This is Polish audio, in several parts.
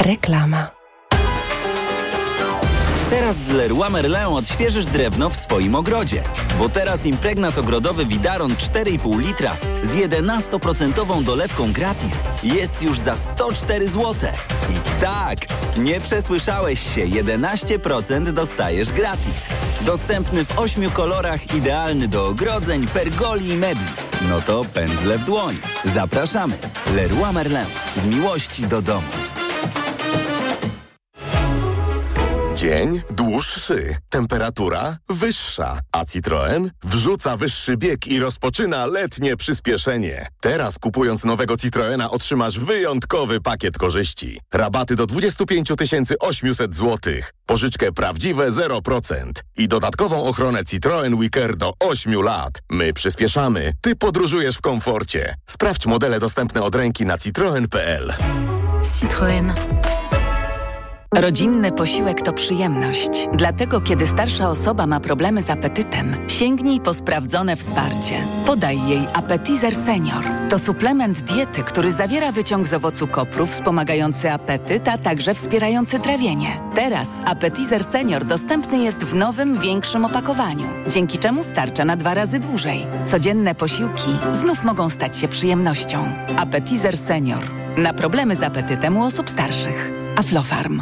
Reklama. Teraz z Leroy Merlin odświeżysz drewno w swoim ogrodzie. Bo teraz impregnat ogrodowy Widaron 4,5 litra z 11% dolewką gratis jest już za 104 zł. I tak, nie przesłyszałeś się, 11% dostajesz gratis. Dostępny w 8 kolorach, idealny do ogrodzeń, pergoli i mebli. No to pędzle w dłoń. Zapraszamy. Leroy Merlin. Z miłości do domu. Dzień dłuższy, temperatura wyższa, a Citroen wrzuca wyższy bieg i rozpoczyna letnie przyspieszenie. Teraz kupując nowego Citroena otrzymasz wyjątkowy pakiet korzyści. Rabaty do 25 800 zł, pożyczkę prawdziwe 0% i dodatkową ochronę Citroen WeCare do 8 lat. My przyspieszamy, ty podróżujesz w komforcie. Sprawdź modele dostępne od ręki na citroen.pl. Citroen. Rodzinny posiłek to przyjemność. Dlatego, kiedy starsza osoba ma problemy z apetytem, sięgnij po sprawdzone wsparcie. Podaj jej Appetizer Senior. To suplement diety, który zawiera wyciąg z owocu kopru wspomagający apetyt, a także wspierający trawienie. Teraz Appetizer Senior dostępny jest w nowym, większym opakowaniu, dzięki czemu starcza na 2 razy dłużej. Codzienne posiłki znów mogą stać się przyjemnością. Appetizer Senior. Na problemy z apetytem u osób starszych. Aflofarm.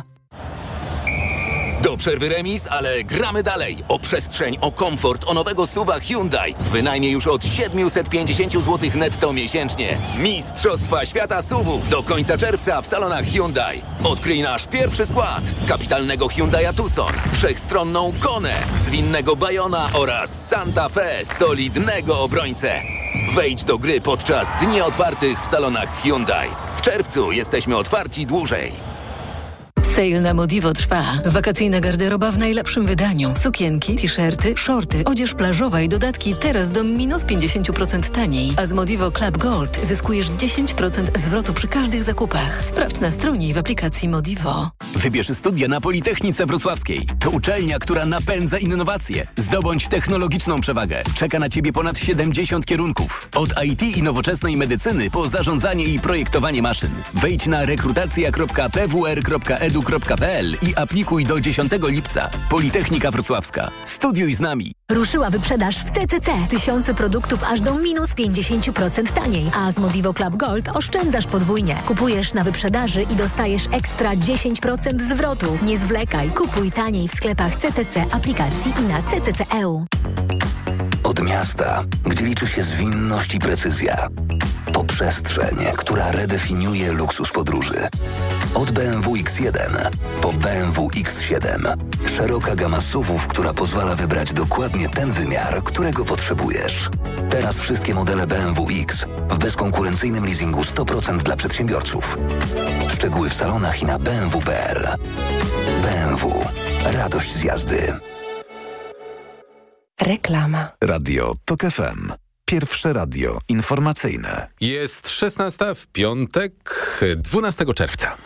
Do przerwy remis, ale gramy dalej. O przestrzeń, o komfort, o nowego SUV-a Hyundai. Wynajmie już od 750 zł netto miesięcznie. Mistrzostwa świata SUV-ów do końca czerwca w salonach Hyundai. Odkryj nasz pierwszy skład. Kapitalnego Hyundai'a Tucson, wszechstronną Konę, zwinnego Bayona oraz Santa Fe, solidnego obrońcę. Wejdź do gry podczas dni otwartych w salonach Hyundai. W czerwcu jesteśmy otwarci dłużej. Sale na Modivo trwa. Wakacyjna garderoba w najlepszym wydaniu. Sukienki, t-shirty, shorty, odzież plażowa i dodatki teraz do minus 50% taniej. A z Modivo Club Gold zyskujesz 10% zwrotu przy każdych zakupach. Sprawdź na stronie i w aplikacji Modivo. Wybierz studia na Politechnice Wrocławskiej. To uczelnia, która napędza innowacje. Zdobądź technologiczną przewagę. Czeka na Ciebie ponad 70 kierunków. Od IT i nowoczesnej medycyny po zarządzanie i projektowanie maszyn. Wejdź na rekrutacja.pwr.edu.pl i aplikuj do 10 lipca. Politechnika Wrocławska. Studiuj z nami. Ruszyła wyprzedaż w TCC. Tysiące produktów aż do minus 50% taniej. A z Modivo Club Gold oszczędzasz podwójnie. Kupujesz na wyprzedaży i dostajesz ekstra 10% zwrotu. Nie zwlekaj. Kupuj taniej w sklepach CCC, aplikacji i na CCC.eu. Od miasta, gdzie liczy się zwinność i precyzja. Po przestrzeń, która redefiniuje luksus podróży. Od BMW X1 po BMW X7. Szeroka gama SUV-ów, która pozwala wybrać dokładnie ten wymiar, którego potrzebujesz. Teraz wszystkie modele BMW X w bezkonkurencyjnym leasingu 100% dla przedsiębiorców. Szczegóły w salonach i na bmw.pl. BMW. Radość z jazdy. Reklama. Radio TOK FM. Pierwsze radio informacyjne. Jest 16 w piątek, 12 czerwca.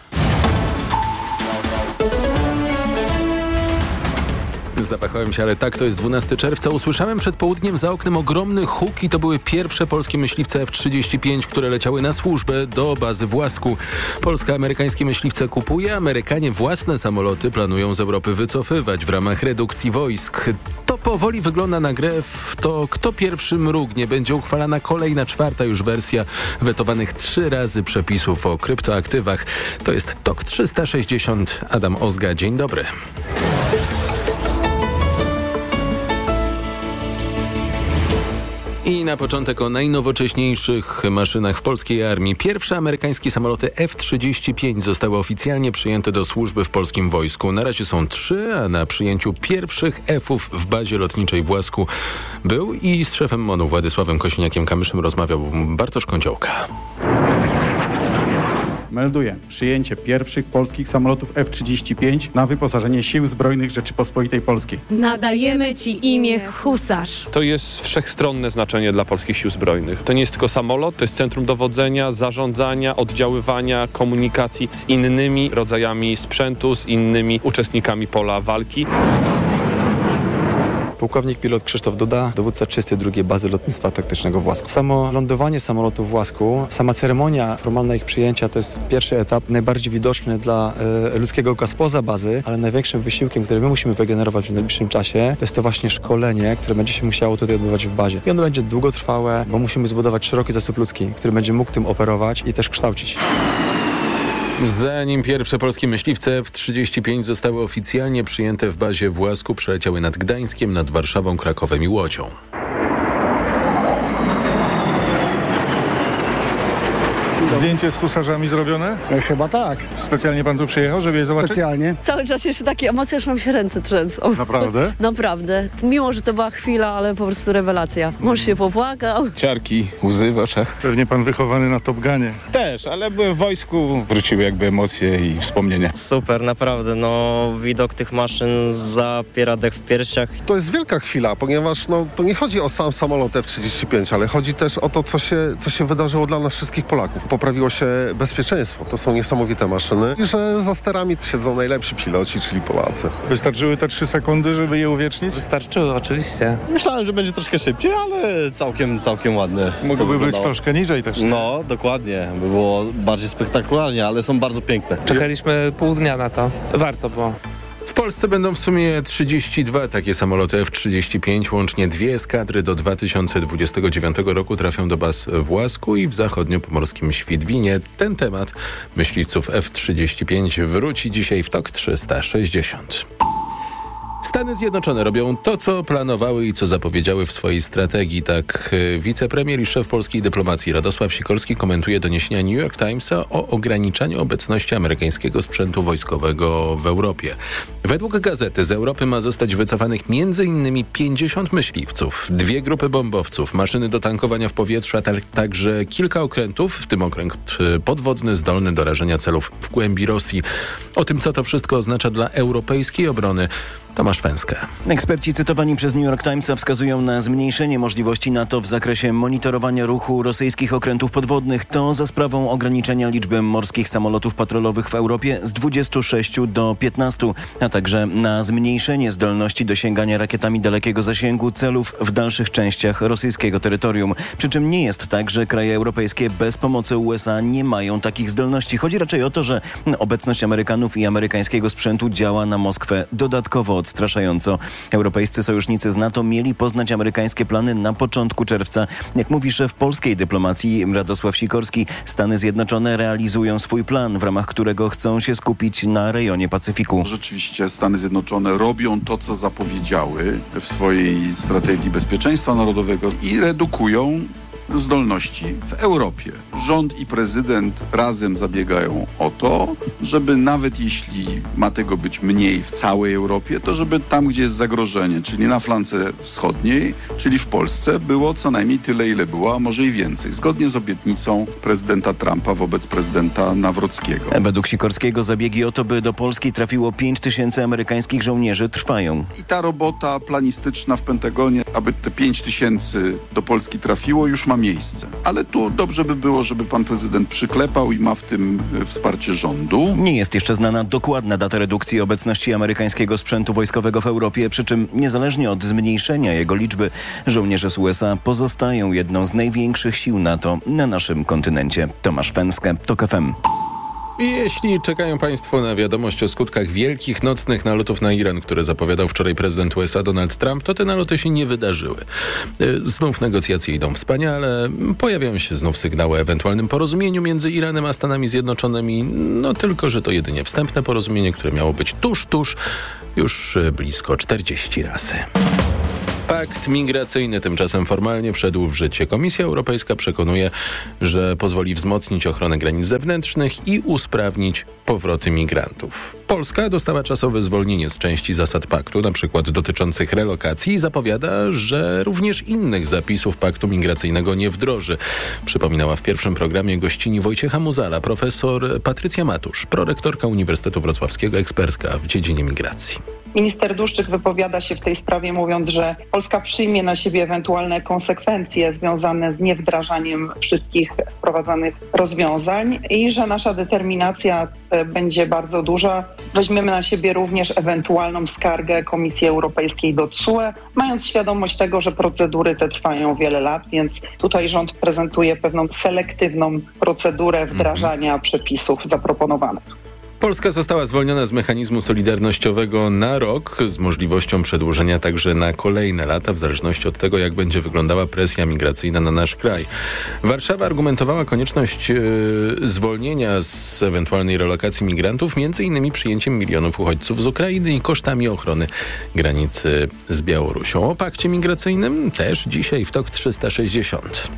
Zapachałem się, ale tak, to jest 12 czerwca. Usłyszałem przed południem za oknem ogromny huk i to były pierwsze polskie myśliwce F-35, które leciały na służbę do bazy w Łasku. Polska amerykańskie myśliwce kupuje, Amerykanie własne samoloty planują z Europy wycofywać w ramach redukcji wojsk. To powoli wygląda na grę w to, kto pierwszy mrugnie. Będzie uchwalana kolejna, 4. już wersja wetowanych 3 razy przepisów o kryptoaktywach. To jest TOK 360. Adam Ozga, dzień dobry. I na początek o najnowocześniejszych maszynach w polskiej armii. Pierwsze amerykańskie samoloty F-35 zostały oficjalnie przyjęte do służby w polskim wojsku. Na razie są 3, a na przyjęciu pierwszych F-ów w bazie lotniczej w Łasku był i z szefem MON-u Władysławem Kosiniakiem-Kamyszem rozmawiał Bartosz Kąciołka. Melduje przyjęcie pierwszych polskich samolotów F-35 na wyposażenie Sił Zbrojnych Rzeczypospolitej Polskiej. Nadajemy Ci imię Husarz. To jest wszechstronne znaczenie dla polskich Sił Zbrojnych. To nie jest tylko samolot, to jest centrum dowodzenia, zarządzania, oddziaływania, komunikacji z innymi rodzajami sprzętu, z innymi uczestnikami pola walki. pułkownik pilot Krzysztof Duda, dowódca 32 Bazy Lotnictwa Taktycznego w Łasku. Samo lądowanie samolotu w Łasku, sama ceremonia, formalne ich przyjęcia to jest pierwszy etap, najbardziej widoczny dla ludzkiego oka spoza bazy, ale największym wysiłkiem, który my musimy wygenerować w najbliższym czasie, to jest to właśnie szkolenie, które będzie się musiało tutaj odbywać w bazie. I ono będzie długotrwałe, bo musimy zbudować szeroki zasób ludzki, który będzie mógł tym operować i też kształcić. Zanim pierwsze polskie myśliwce F-35 zostały oficjalnie przyjęte w bazie w Łasku, przeleciały nad Gdańskiem, nad Warszawą, Krakowem i Łodzią. Zdjęcie z husarzami zrobione? Chyba tak. Specjalnie pan tu przyjechał, żeby je zobaczyć? Specjalnie. Cały czas jeszcze takie emocje, że nam się ręce trzęsą. Naprawdę? Naprawdę. Mimo, że to była chwila, ale po prostu rewelacja. Mąż się popłakał. Ciarki, łzy w oczach. Pewnie pan wychowany na Top Gunie. Też, ale byłem w wojsku, wróciły jakby emocje i wspomnienia. Super, naprawdę, no widok tych maszyn zapiera dech w piersiach. To jest wielka chwila, ponieważ to nie chodzi o sam samolot F-35, ale chodzi też o to, co się wydarzyło dla nas wszystkich Polaków. Poprawiło się bezpieczeństwo. To są niesamowite maszyny i że za sterami siedzą najlepsi piloci, czyli Polacy. Wystarczyły te 3 sekundy, żeby je uwiecznić? Wystarczyły, oczywiście. Myślałem, że będzie troszkę szybciej, ale całkiem ładne. Mogłoby być troszkę niżej też. No, dokładnie. By było bardziej spektakularnie, ale są bardzo piękne. Czekaliśmy pół dnia na to. Warto było. W Polsce będą w sumie 32 takie samoloty F-35, łącznie 2 eskadry do 2029 roku trafią do baz w Łasku i w zachodniopomorskim Świdwinie. Ten temat myśliwców F-35 wróci dzisiaj w TOK 360. Stany Zjednoczone robią to, co planowały i co zapowiedziały w swojej strategii. Tak wicepremier i szef polskiej dyplomacji Radosław Sikorski komentuje doniesienia New York Timesa o ograniczaniu obecności amerykańskiego sprzętu wojskowego w Europie. Według gazety z Europy ma zostać wycofanych m.in. 50 myśliwców, 2 grupy bombowców, maszyny do tankowania w powietrzu, a także kilka okrętów, w tym okręt podwodny zdolny do rażenia celów w głębi Rosji. O tym, co to wszystko oznacza dla europejskiej obrony, Tomasz Fęska. Eksperci cytowani przez New York Timesa wskazują na zmniejszenie możliwości NATO w zakresie monitorowania ruchu rosyjskich okrętów podwodnych. To za sprawą ograniczenia liczby morskich samolotów patrolowych w Europie z 26 do 15, a także na zmniejszenie zdolności do sięgania rakietami dalekiego zasięgu celów w dalszych częściach rosyjskiego terytorium. Przy czym nie jest tak, że kraje europejskie bez pomocy USA nie mają takich zdolności. Chodzi raczej o to, że obecność Amerykanów i amerykańskiego sprzętu działa na Moskwę dodatkowo odstraszająco. Europejscy sojusznicy z NATO mieli poznać amerykańskie plany na początku czerwca. Jak mówi szef polskiej dyplomacji Radosław Sikorski, Stany Zjednoczone realizują swój plan, w ramach którego chcą się skupić na rejonie Pacyfiku. Rzeczywiście Stany Zjednoczone robią to, co zapowiedziały w swojej strategii bezpieczeństwa narodowego i redukują zdolności w Europie. Rząd i prezydent razem zabiegają o to, żeby nawet jeśli ma tego być mniej w całej Europie, to żeby tam, gdzie jest zagrożenie, czyli na flance wschodniej, czyli w Polsce, było co najmniej tyle, ile było, a może i więcej. Zgodnie z obietnicą prezydenta Trumpa wobec prezydenta Nawrockiego. Według Sikorskiego zabiegi o to, by do Polski trafiło 5000 amerykańskich żołnierzy, trwają. I ta robota planistyczna w Pentagonie, aby te 5000 do Polski trafiło, już ma miejsce. Ale tu dobrze by było, żeby pan prezydent przyklepał i ma w tym wsparcie rządu. Nie jest jeszcze znana dokładna data redukcji obecności amerykańskiego sprzętu wojskowego w Europie, przy czym niezależnie od zmniejszenia jego liczby, żołnierze z USA pozostają jedną z największych sił NATO na naszym kontynencie. Tomasz Fęskę, TOK FM. I jeśli czekają Państwo na wiadomość o skutkach wielkich nocnych nalotów na Iran, które zapowiadał wczoraj prezydent USA Donald Trump, to te naloty się nie wydarzyły. Znów negocjacje idą wspaniale, pojawiają się znów sygnały o ewentualnym porozumieniu między Iranem a Stanami Zjednoczonymi, no tylko, że to jedynie wstępne porozumienie, które miało być tuż, już blisko 40 razy. Pakt migracyjny tymczasem formalnie wszedł w życie. Komisja Europejska przekonuje, że pozwoli wzmocnić ochronę granic zewnętrznych i usprawnić powroty migrantów. Polska dostała czasowe zwolnienie z części zasad paktu, na przykład dotyczących relokacji, i zapowiada, że również innych zapisów paktu migracyjnego nie wdroży. Przypominała w pierwszym programie gościni Wojciecha Muzala profesor Patrycja Matusz, prorektorka Uniwersytetu Wrocławskiego, ekspertka w dziedzinie migracji. Minister Dłuszczyk wypowiada się w tej sprawie, mówiąc, że Polska przyjmie na siebie ewentualne konsekwencje związane z niewdrażaniem wszystkich wprowadzanych rozwiązań i że nasza determinacja będzie bardzo duża. Weźmiemy na siebie również ewentualną skargę Komisji Europejskiej do TSUE, mając świadomość tego, że procedury te trwają wiele lat, więc tutaj rząd prezentuje pewną selektywną procedurę wdrażania przepisów zaproponowanych. Polska została zwolniona z mechanizmu solidarnościowego na rok z możliwością przedłużenia także na kolejne lata w zależności od tego, jak będzie wyglądała presja migracyjna na nasz kraj. Warszawa argumentowała konieczność zwolnienia z ewentualnej relokacji migrantów m.in. przyjęciem milionów uchodźców z Ukrainy i kosztami ochrony granicy z Białorusią. O pakcie migracyjnym też dzisiaj w TOK 360.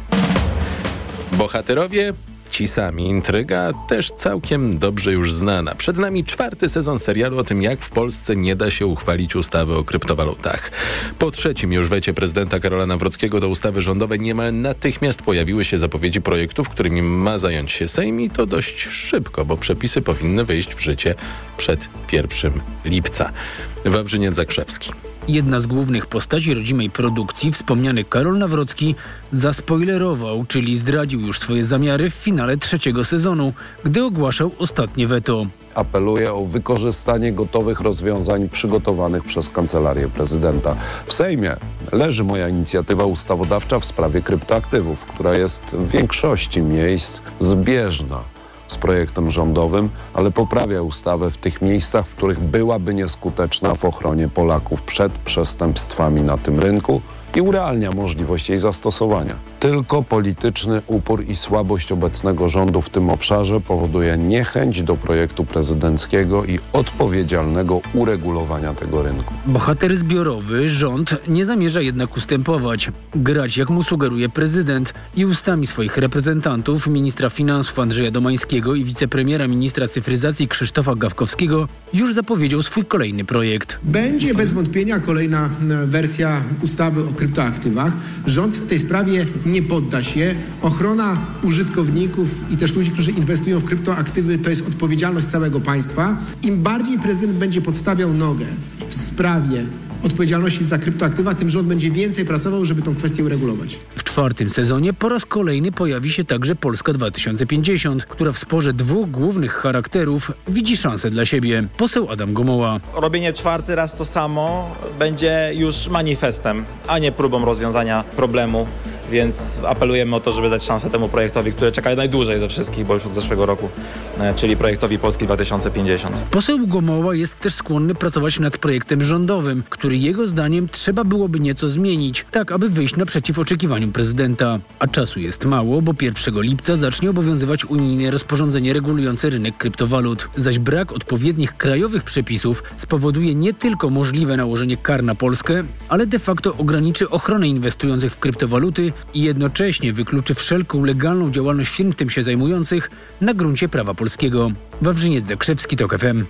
Bohaterowie ci sami. Intryga też całkiem dobrze już znana. Przed nami 4. sezon serialu o tym, jak w Polsce nie da się uchwalić ustawy o kryptowalutach. Po 3. już wecie prezydenta Karola Nawrockiego do ustawy rządowej niemal natychmiast pojawiły się zapowiedzi projektów, którymi ma zająć się Sejm i to dość szybko, bo przepisy powinny wejść w życie przed 1 lipca. Wawrzyniec Zakrzewski. Jedna z głównych postaci rodzimej produkcji, wspomniany Karol Nawrocki, zaspoilerował, czyli zdradził już swoje zamiary w finale 3. sezonu, gdy ogłaszał ostatnie weto. Apeluję o wykorzystanie gotowych rozwiązań przygotowanych przez Kancelarię Prezydenta. W Sejmie leży moja inicjatywa ustawodawcza w sprawie kryptoaktywów, która jest w większości miejsc zbieżna z projektem rządowym, ale poprawia ustawę w tych miejscach, w których byłaby nieskuteczna w ochronie Polaków przed przestępstwami na tym rynku i urealnia możliwość jej zastosowania. Tylko polityczny upór i słabość obecnego rządu w tym obszarze powoduje niechęć do projektu prezydenckiego i odpowiedzialnego uregulowania tego rynku. Bohater zbiorowy, rząd, nie zamierza jednak ustępować. Grać jak mu sugeruje prezydent i ustami swoich reprezentantów, ministra finansów Andrzeja Domańskiego i wicepremiera ministra cyfryzacji Krzysztofa Gawkowskiego, już zapowiedział swój kolejny projekt. Będzie bez wątpienia kolejna wersja ustawy o kryptoaktywach. Rząd w tej sprawie nie podda się. Ochrona użytkowników i też ludzi, którzy inwestują w kryptoaktywy, to jest odpowiedzialność całego państwa. Im bardziej prezydent będzie podstawiał nogę w sprawie odpowiedzialności za kryptoaktywa, tym rząd będzie więcej pracował, żeby tę kwestię uregulować. W 4. sezonie po raz kolejny pojawi się także Polska 2050, która w sporze 2 głównych charakterów widzi szansę dla siebie. Poseł Adam Gomoła. Robienie 4. raz to samo będzie już manifestem, a nie próbą rozwiązania problemu, więc apelujemy o to, żeby dać szansę temu projektowi, który czeka najdłużej ze wszystkich, bo już od zeszłego roku, czyli projektowi Polski 2050. Poseł Gomoła jest też skłonny pracować nad projektem rządowym, który jego zdaniem trzeba byłoby nieco zmienić, tak aby wyjść naprzeciw oczekiwaniom prezydenta. A czasu jest mało, bo 1 lipca zacznie obowiązywać unijne rozporządzenie regulujące rynek kryptowalut. Zaś brak odpowiednich krajowych przepisów spowoduje nie tylko możliwe nałożenie kar na Polskę, ale de facto ograniczy ochronę inwestujących w kryptowaluty i jednocześnie wykluczy wszelką legalną działalność firm tym się zajmujących na gruncie prawa polskiego. Wawrzyniec Zakrzewski, TOK FM.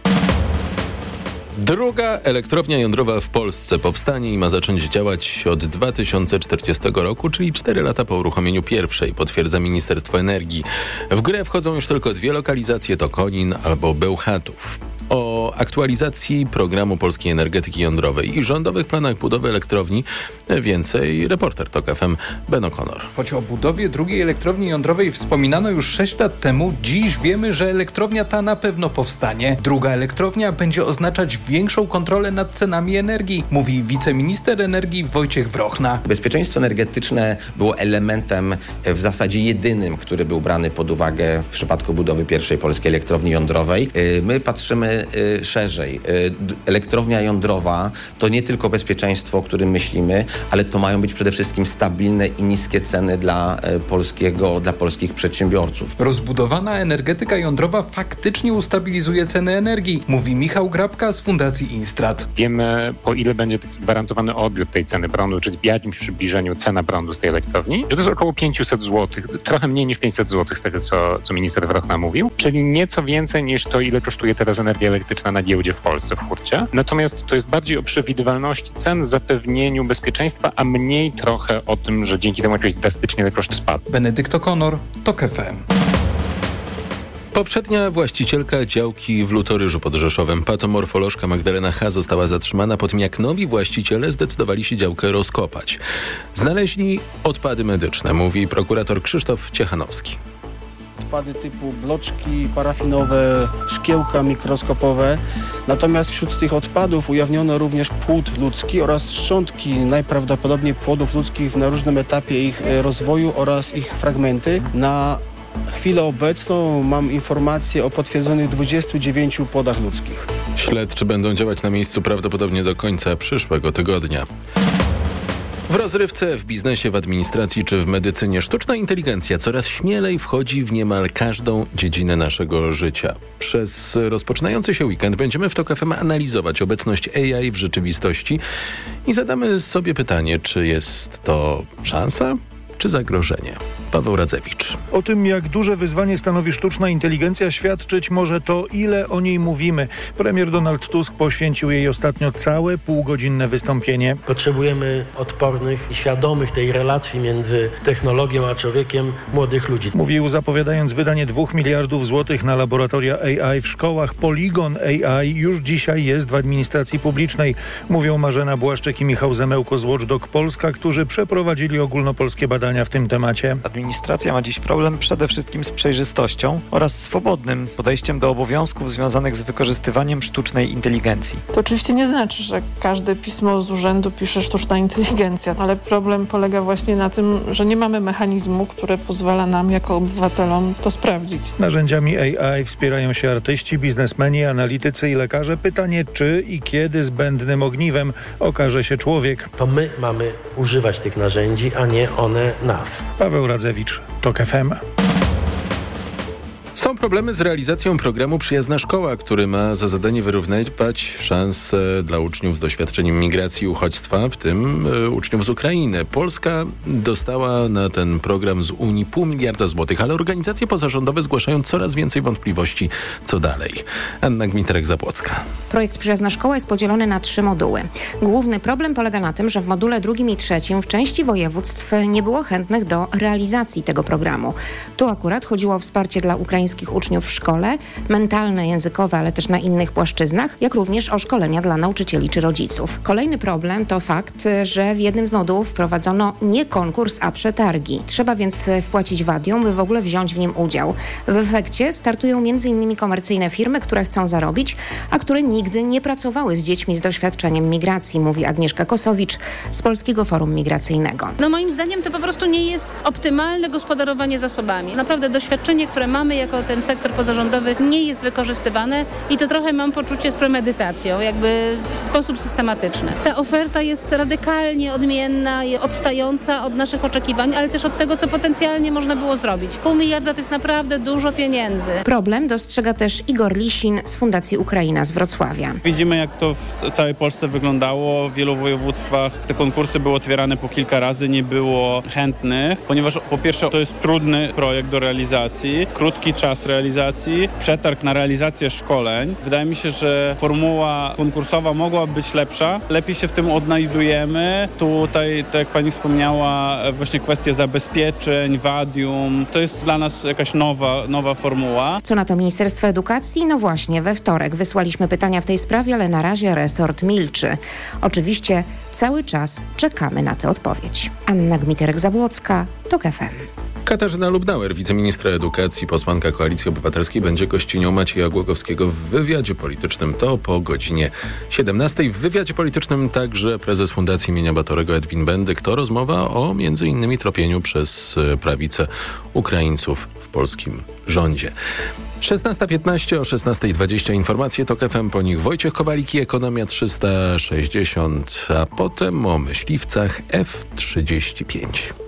Druga elektrownia jądrowa w Polsce powstanie i ma zacząć działać od 2040 roku, czyli 4 lata po uruchomieniu pierwszej, potwierdza Ministerstwo Energii. W grę wchodzą już tylko 2 lokalizacje, to Konin albo Bełchatów. O aktualizacji programu polskiej energetyki jądrowej i rządowych planach budowy elektrowni więcej reporter TOK FM Ben O'Connor. Choć o budowie drugiej elektrowni jądrowej wspominano już 6 lat temu, dziś wiemy, że elektrownia ta na pewno powstanie. Druga elektrownia będzie oznaczać większą kontrolę nad cenami energii, mówi wiceminister energii Wojciech Wrochna. Bezpieczeństwo energetyczne było elementem w zasadzie jedynym, który był brany pod uwagę w przypadku budowy pierwszej polskiej elektrowni jądrowej. My patrzymy szerzej. Elektrownia jądrowa to nie tylko bezpieczeństwo, o którym myślimy, ale to mają być przede wszystkim stabilne i niskie ceny dla polskich przedsiębiorców. Rozbudowana energetyka jądrowa faktycznie ustabilizuje ceny energii, mówi Michał Grabka z Fundacji Instrat. Wiemy, po ile będzie gwarantowany odbiór tej ceny prądu, czyli w jakimś przybliżeniu cena prądu z tej elektrowni, że to jest około 500 zł, trochę mniej niż 500 zł z tego, co minister Wrochna mówił, czyli nieco więcej niż to, ile kosztuje teraz energia elektryczna na giełdzie w Polsce, w hurcie. Natomiast to jest bardziej o przewidywalności cen, zapewnieniu bezpieczeństwa, a mniej trochę o tym, że dzięki temu jakoś drastycznie te koszty spadły. Benedykt O'Connor, TOK FM. Poprzednia właścicielka działki w Lutoryżu pod Rzeszowem, patomorfolożka Magdalena H. została zatrzymana po tym, jak nowi właściciele zdecydowali się działkę rozkopać. Znaleźli odpady medyczne, mówi prokurator Krzysztof Ciechanowski. odpady typu bloczki parafinowe, szkiełka mikroskopowe. Natomiast wśród tych odpadów ujawniono również płód ludzki oraz szczątki najprawdopodobniej płodów ludzkich na różnym etapie ich rozwoju oraz ich fragmenty. Na chwilę obecną mam informację o potwierdzonych 29 płodach ludzkich. Śledczy będą działać na miejscu prawdopodobnie do końca przyszłego tygodnia. W rozrywce, w biznesie, w administracji czy w medycynie sztuczna inteligencja coraz śmielej wchodzi w niemal każdą dziedzinę naszego życia. Przez rozpoczynający się weekend będziemy w TOK FM analizować obecność AI w rzeczywistości i zadamy sobie pytanie, czy jest to szansa, czy zagrożenie. Paweł Radzewicz. O tym, jak duże wyzwanie stanowi sztuczna inteligencja, świadczyć może to, ile o niej mówimy. Premier Donald Tusk poświęcił jej ostatnio całe półgodzinne wystąpienie. Potrzebujemy odpornych i świadomych tej relacji między technologią a człowiekiem młodych ludzi. Mówił, zapowiadając wydanie 2 miliardów złotych na laboratoria AI w szkołach. Poligon AI już dzisiaj jest w administracji publicznej. Mówią Marzena Błaszczyk i Michał Zemełko z Watchdog Polska, którzy przeprowadzili ogólnopolskie badania w tym temacie. Administracja ma dziś problem przede wszystkim z przejrzystością oraz swobodnym podejściem do obowiązków związanych z wykorzystywaniem sztucznej inteligencji. To oczywiście nie znaczy, że każde pismo z urzędu pisze sztuczna inteligencja, ale problem polega właśnie na tym, że nie mamy mechanizmu, który pozwala nam jako obywatelom to sprawdzić. Narzędziami AI wspierają się artyści, biznesmeni, analitycy i lekarze. Pytanie, czy i kiedy zbędnym ogniwem okaże się człowiek. To my mamy używać tych narzędzi, a nie one nas. Paweł Radzewicz, TOK FM. Są problemy z realizacją programu Przyjazna Szkoła, który ma za zadanie wyrównywać szanse dla uczniów z doświadczeniem migracji i uchodźstwa, w tym uczniów z Ukrainy. Polska dostała na ten program z Unii 0,5 miliarda złotych, ale organizacje pozarządowe zgłaszają coraz więcej wątpliwości, co dalej. Anna Gmiterek-Zabłocka. Projekt Przyjazna Szkoła jest podzielony na 3 moduły. Główny problem polega na tym, że w module 2 i 3 w części województw nie było chętnych do realizacji tego programu. Tu akurat chodziło o wsparcie dla ukraińskich uczniów w szkole, mentalne, językowe, ale też na innych płaszczyznach, jak również o szkolenia dla nauczycieli czy rodziców. Kolejny problem to fakt, że w jednym z modułów wprowadzono nie konkurs, a przetargi. Trzeba więc wpłacić wadium, by w ogóle wziąć w nim udział. W efekcie startują m.in. komercyjne firmy, które chcą zarobić, a które nigdy nie pracowały z dziećmi z doświadczeniem migracji, mówi Agnieszka Kosowicz z Polskiego Forum Migracyjnego. Moim zdaniem to po prostu nie jest optymalne gospodarowanie zasobami. Naprawdę doświadczenie, które mamy jako ten sektor pozarządowy, nie jest wykorzystywane i to trochę mam poczucie z premedytacją, jakby w sposób systematyczny. Ta oferta jest radykalnie odmienna i odstająca od naszych oczekiwań, ale też od tego, co potencjalnie można było zrobić. 0,5 miliarda to jest naprawdę dużo pieniędzy. Problem dostrzega też Igor Lisin z Fundacji Ukraina z Wrocławia. Widzimy, jak to w całej Polsce wyglądało. W wielu województwach te konkursy były otwierane po kilka razy, nie było chętnych, ponieważ po pierwsze to jest trudny projekt do realizacji, krótki czas realizacji, przetarg na realizację szkoleń. Wydaje mi się, że formuła konkursowa mogłaby być lepsza. Lepiej się w tym odnajdujemy. Tutaj, tak jak pani wspomniała, właśnie kwestie zabezpieczeń, wadium. To jest dla nas jakaś nowa formuła. Co na to Ministerstwo Edukacji? No właśnie, we wtorek wysłaliśmy pytania w tej sprawie, ale na razie resort milczy. Oczywiście cały czas czekamy na tę odpowiedź. Anna Gmiterek-Zabłocka, TOK FM. Katarzyna Lubnauer, wiceministra edukacji, posłanka Koalicji Obywatelskiej, będzie gościnią Macieja Głogowskiego w wywiadzie politycznym. To po godzinie 17. W wywiadzie politycznym także prezes Fundacji imienia Batorego Edwin Bendyk. To rozmowa o m.in. tropieniu przez prawicę Ukraińców w polskim rządzie. 16:15, o 16:20 informacje TOK FM, po nich Wojciech Kowalik i Ekonomia 360, a potem o myśliwcach F-35.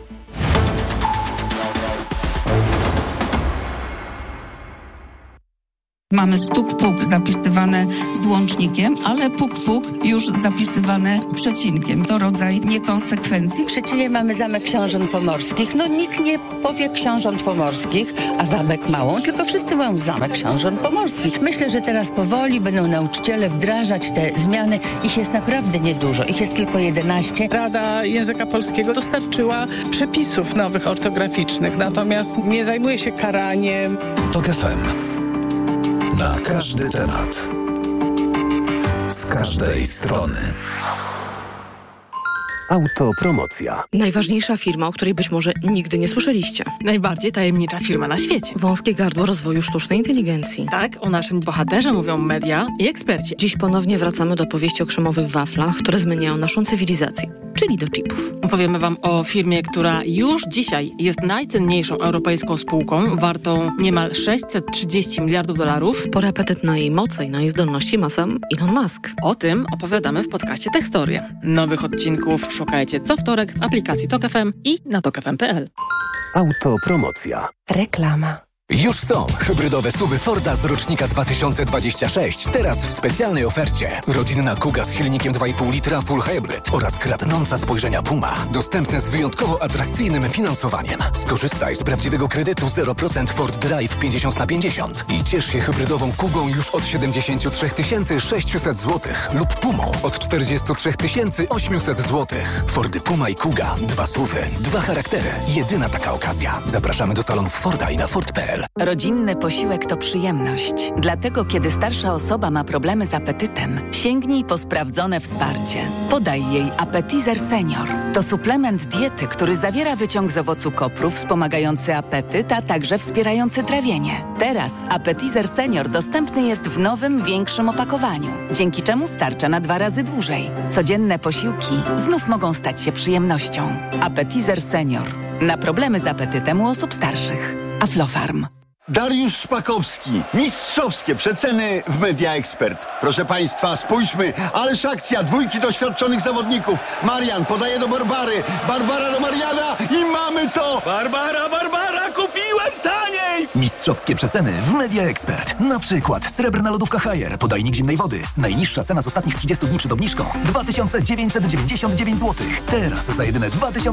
Mamy stuk-puk zapisywane z łącznikiem, ale puk-puk już zapisywane z przecinkiem. To rodzaj niekonsekwencji. W Szczecinie mamy Zamek Książąt Pomorskich. Nikt nie powie Książąt Pomorskich, a Zamek Małą, tylko wszyscy mówią Zamek Książąt Pomorskich. Myślę, że teraz powoli będą nauczyciele wdrażać te zmiany. Ich jest naprawdę niedużo. Ich jest tylko 11. Rada Języka Polskiego dostarczyła przepisów nowych ortograficznych, natomiast nie zajmuje się karaniem. TOK FM. Na każdy temat. Z każdej strony. Autopromocja. Najważniejsza firma, o której być może nigdy nie słyszeliście. Najbardziej tajemnicza firma na świecie. Wąskie gardło rozwoju sztucznej inteligencji. Tak, o naszym bohaterze mówią media i eksperci. Dziś ponownie wracamy do opowieści o krzemowych waflach, które zmieniają naszą cywilizację, czyli do chipów. Opowiemy Wam o firmie, która już dzisiaj jest najcenniejszą europejską spółką, wartą niemal 630 miliardów dolarów. Spory apetyt na jej moce i na jej zdolności ma sam Elon Musk. O tym opowiadamy w podcaście Tekstorie. Nowych odcinków szukajcie co wtorek w aplikacji TOK FM i na tokfm.pl. Autopromocja. Reklama. Już są hybrydowe SUV-y Forda z rocznika 2026. Teraz w specjalnej ofercie. Rodzinna Kuga z silnikiem 2,5 litra Full Hybrid oraz kradnąca spojrzenia Puma. Dostępne z wyjątkowo atrakcyjnym finansowaniem. Skorzystaj z prawdziwego kredytu 0% Ford Drive 50/50 i ciesz się hybrydową Kugą już od 73 600 zł lub Pumą od 43 800 zł. Fordy Puma i Kuga. 2 SUV-y, 2 charaktery. Jedyna taka okazja. Zapraszamy do salonów Forda i na Ford.pl. Rodzinny posiłek to przyjemność. Dlatego, kiedy starsza osoba ma problemy z apetytem, sięgnij po sprawdzone wsparcie. Podaj jej Appetizer Senior. To suplement diety, który zawiera wyciąg z owocu kopru wspomagający apetyt, a także wspierający trawienie. Teraz Appetizer Senior dostępny jest w nowym, większym opakowaniu, dzięki czemu starcza na 2 razy dłużej. Codzienne posiłki znów mogą stać się przyjemnością. Appetizer Senior. Na problemy z apetytem u osób starszych. Aflofarm. Dariusz Szpakowski. Mistrzowskie przeceny w Media Expert. Proszę Państwa, spójrzmy, ależ akcja, 2 doświadczonych zawodników. Marian podaje do Barbary, Barbara do Mariana i mamy to! Barbara, kupiłem taniej! Mistrzowskie przeceny w Media Expert. Na przykład srebrna lodówka Haier, podajnik zimnej wody. Najniższa cena z ostatnich 30 dni przed obniżką 2999 zł. Teraz za jedyne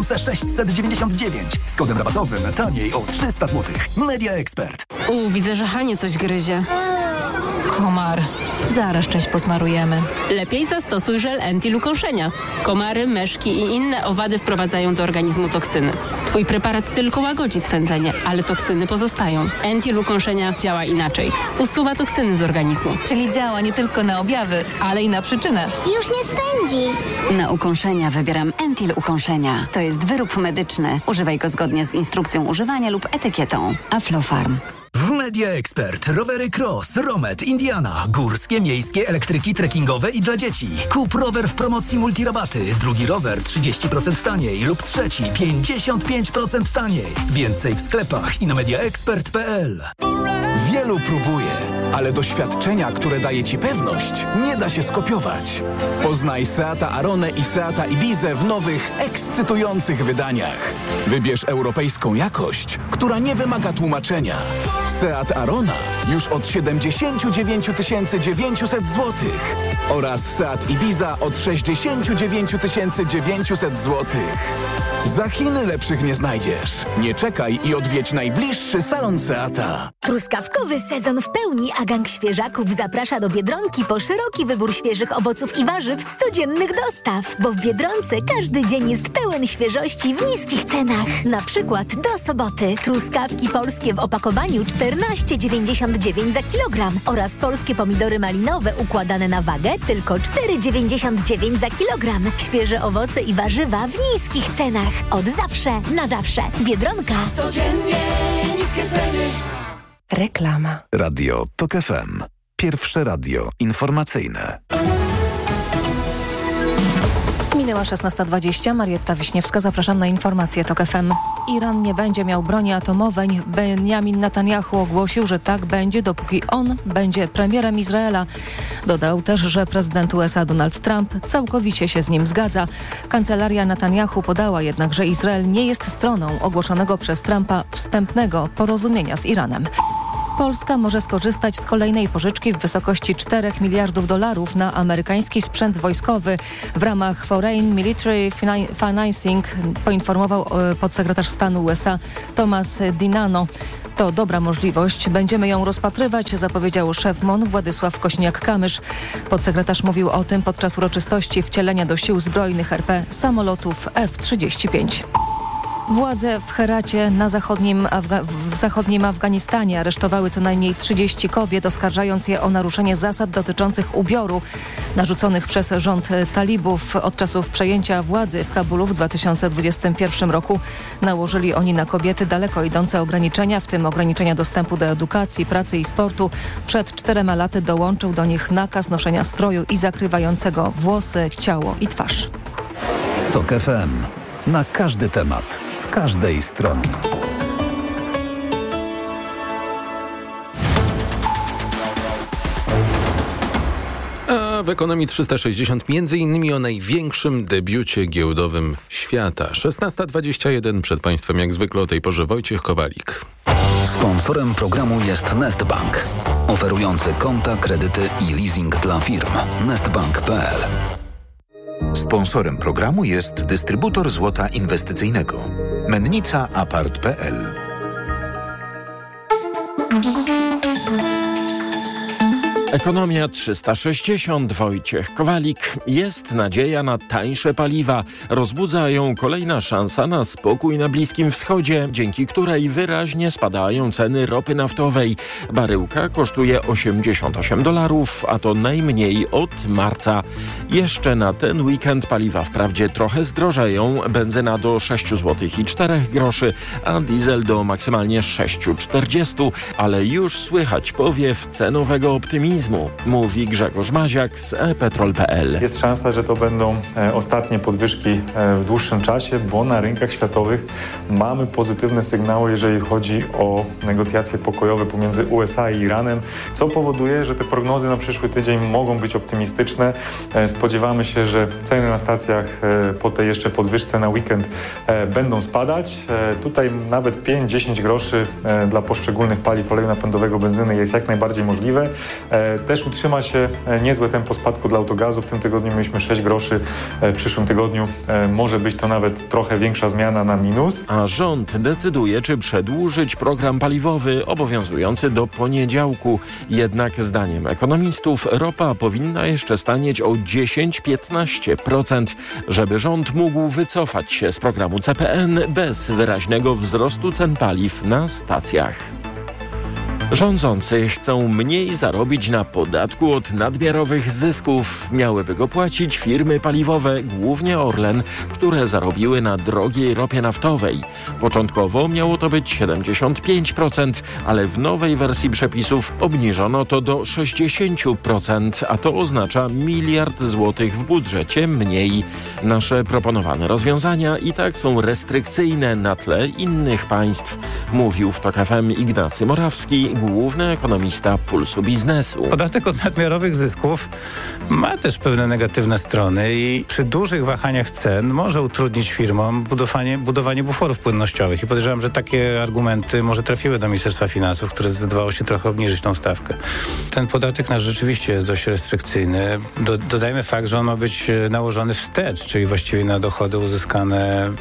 2699. Z kodem rabatowym taniej o 300 zł. Media Expert. Widzę, że Hanie coś gryzie. Komar. Zaraz część posmarujemy. Lepiej zastosuj żel Entil ukąszenia. Komary, myszki i inne owady wprowadzają do organizmu toksyny. Twój preparat tylko łagodzi swędzenie, ale toksyny pozostają. Entil ukąszenia działa inaczej. Usuwa toksyny z organizmu. Czyli działa nie tylko na objawy, ale i na przyczynę. Już nie swędzi. Na ukąszenia wybieram Entil ukąszenia. To jest wyrób medyczny. Używaj go zgodnie z instrukcją używania lub etykietą. Aflofarm. W Media Expert rowery Cross, Romet, Indiana, górskie, miejskie, elektryki, trekkingowe i dla dzieci. Kup rower w promocji multirabaty. Drugi rower 30% taniej lub trzeci 55% taniej. Więcej w sklepach i na mediaexpert.pl. Wielu próbuje, ale doświadczenia, które daje Ci pewność, nie da się skopiować. Poznaj Seata Aronę i Seata Ibizę w nowych, ekscytujących wydaniach. Wybierz europejską jakość, która nie wymaga tłumaczenia. Seat Arona już od 79 900 zł oraz Seat Ibiza od 69 900 zł. Za Chiny lepszych nie znajdziesz. Nie czekaj i odwiedź najbliższy salon Seata. Truskawkowy sezon w pełni, a gang świeżaków zaprasza do Biedronki po szeroki wybór świeżych owoców i warzyw z codziennych dostaw. Bo w Biedronce każdy dzień jest pełen świeżości w niskich cenach. Na przykład do soboty truskawki polskie w opakowaniu 14,99 za kilogram oraz polskie pomidory malinowe układane na wagę tylko 4,99 za kilogram. Świeże owoce i warzywa w niskich cenach. Od zawsze na zawsze. Biedronka. Codziennie niskie ceny. Reklama. Radio TOK FM. Pierwsze radio informacyjne. Minęła 16:20. Marietta Wiśniewska. Zapraszam na informacje TOK FM. Iran nie będzie miał broni atomowej. Benjamin Netanyahu ogłosił, że tak będzie, dopóki on będzie premierem Izraela. Dodał też, że prezydent USA Donald Trump całkowicie się z nim zgadza. Kancelaria Netanyahu podała jednak, że Izrael nie jest stroną ogłoszonego przez Trumpa wstępnego porozumienia z Iranem. Polska może skorzystać z kolejnej pożyczki w wysokości 4 miliardów dolarów na amerykański sprzęt wojskowy w ramach Foreign Military Financing, poinformował podsekretarz stanu USA Thomas DiNanno. To dobra możliwość. Będziemy ją rozpatrywać, zapowiedział szef MON Władysław Kośniak-Kamysz. Podsekretarz mówił o tym podczas uroczystości wcielenia do sił zbrojnych RP samolotów F-35. Władze w Heracie w zachodnim Afganistanie aresztowały co najmniej 30 kobiet, oskarżając je o naruszenie zasad dotyczących ubioru narzuconych przez rząd talibów. Od czasów przejęcia władzy w Kabulu w 2021 roku nałożyli oni na kobiety daleko idące ograniczenia, w tym ograniczenia dostępu do edukacji, pracy i sportu. Przed 4 laty dołączył do nich nakaz noszenia stroju i zakrywającego włosy, ciało i twarz. TOK FM. Na każdy temat, z każdej strony. A w Ekonomii 360 m.in. o największym debiucie giełdowym świata. 16:21 przed Państwem jak zwykle o tej porze Wojciech Kowalik. Sponsorem programu jest Nestbank, oferujący konta, kredyty i leasing dla firm. Nestbank.pl. Sponsorem programu jest dystrybutor złota inwestycyjnego. Mennica Apart.pl. Ekonomia 360, Wojciech Kowalik. Jest nadzieja na tańsze paliwa. Rozbudza ją kolejna szansa na spokój na Bliskim Wschodzie, dzięki której wyraźnie spadają ceny ropy naftowej. Baryłka kosztuje $88, a to najmniej od marca. Jeszcze na ten weekend paliwa wprawdzie trochę zdrożeją. Benzyna do 6,04 zł, a diesel do maksymalnie 6,40, ale już słychać powiew cenowego optymizmu, mówi Grzegorz Maziak z ePetrol.pl. Jest szansa, że to będą ostatnie podwyżki w dłuższym czasie, bo na rynkach światowych mamy pozytywne sygnały, jeżeli chodzi o negocjacje pokojowe pomiędzy USA i Iranem, co powoduje, że te prognozy na przyszły tydzień mogą być optymistyczne. Spodziewamy się, że ceny na stacjach po tej jeszcze podwyżce na weekend będą spadać. Tutaj nawet 5-10 groszy dla poszczególnych paliw oleju napędowego, benzyny jest jak najbardziej możliwe. Też utrzyma się niezłe tempo spadku dla autogazu. W tym tygodniu mieliśmy 6 groszy, w przyszłym tygodniu może być to nawet trochę większa zmiana na minus. A rząd decyduje, czy przedłużyć program paliwowy obowiązujący do poniedziałku. Jednak zdaniem ekonomistów ropa powinna jeszcze stanieć o 10-15%, żeby rząd mógł wycofać się z programu CPN bez wyraźnego wzrostu cen paliw na stacjach. Rządzący chcą mniej zarobić na podatku od nadmiarowych zysków. Miałyby go płacić firmy paliwowe, głównie Orlen, które zarobiły na drogiej ropie naftowej. Początkowo miało to być 75%, ale w nowej wersji przepisów obniżono to do 60%, a to oznacza $1 miliard w budżecie mniej. Nasze proponowane rozwiązania i tak są restrykcyjne na tle innych państw, mówił w TOK FM Ignacy Morawski, główny ekonomista Pulsu Biznesu. Podatek od nadmiarowych zysków ma też pewne negatywne strony i przy dużych wahaniach cen może utrudnić firmom budowanie buforów płynnościowych. I podejrzewam, że takie argumenty może trafiły do Ministerstwa Finansów, które zdecydowało się trochę obniżyć tą stawkę. Ten podatek nasz rzeczywiście jest dość restrykcyjny. Dodajmy fakt, że on ma być nałożony wstecz, czyli właściwie na dochody uzyskane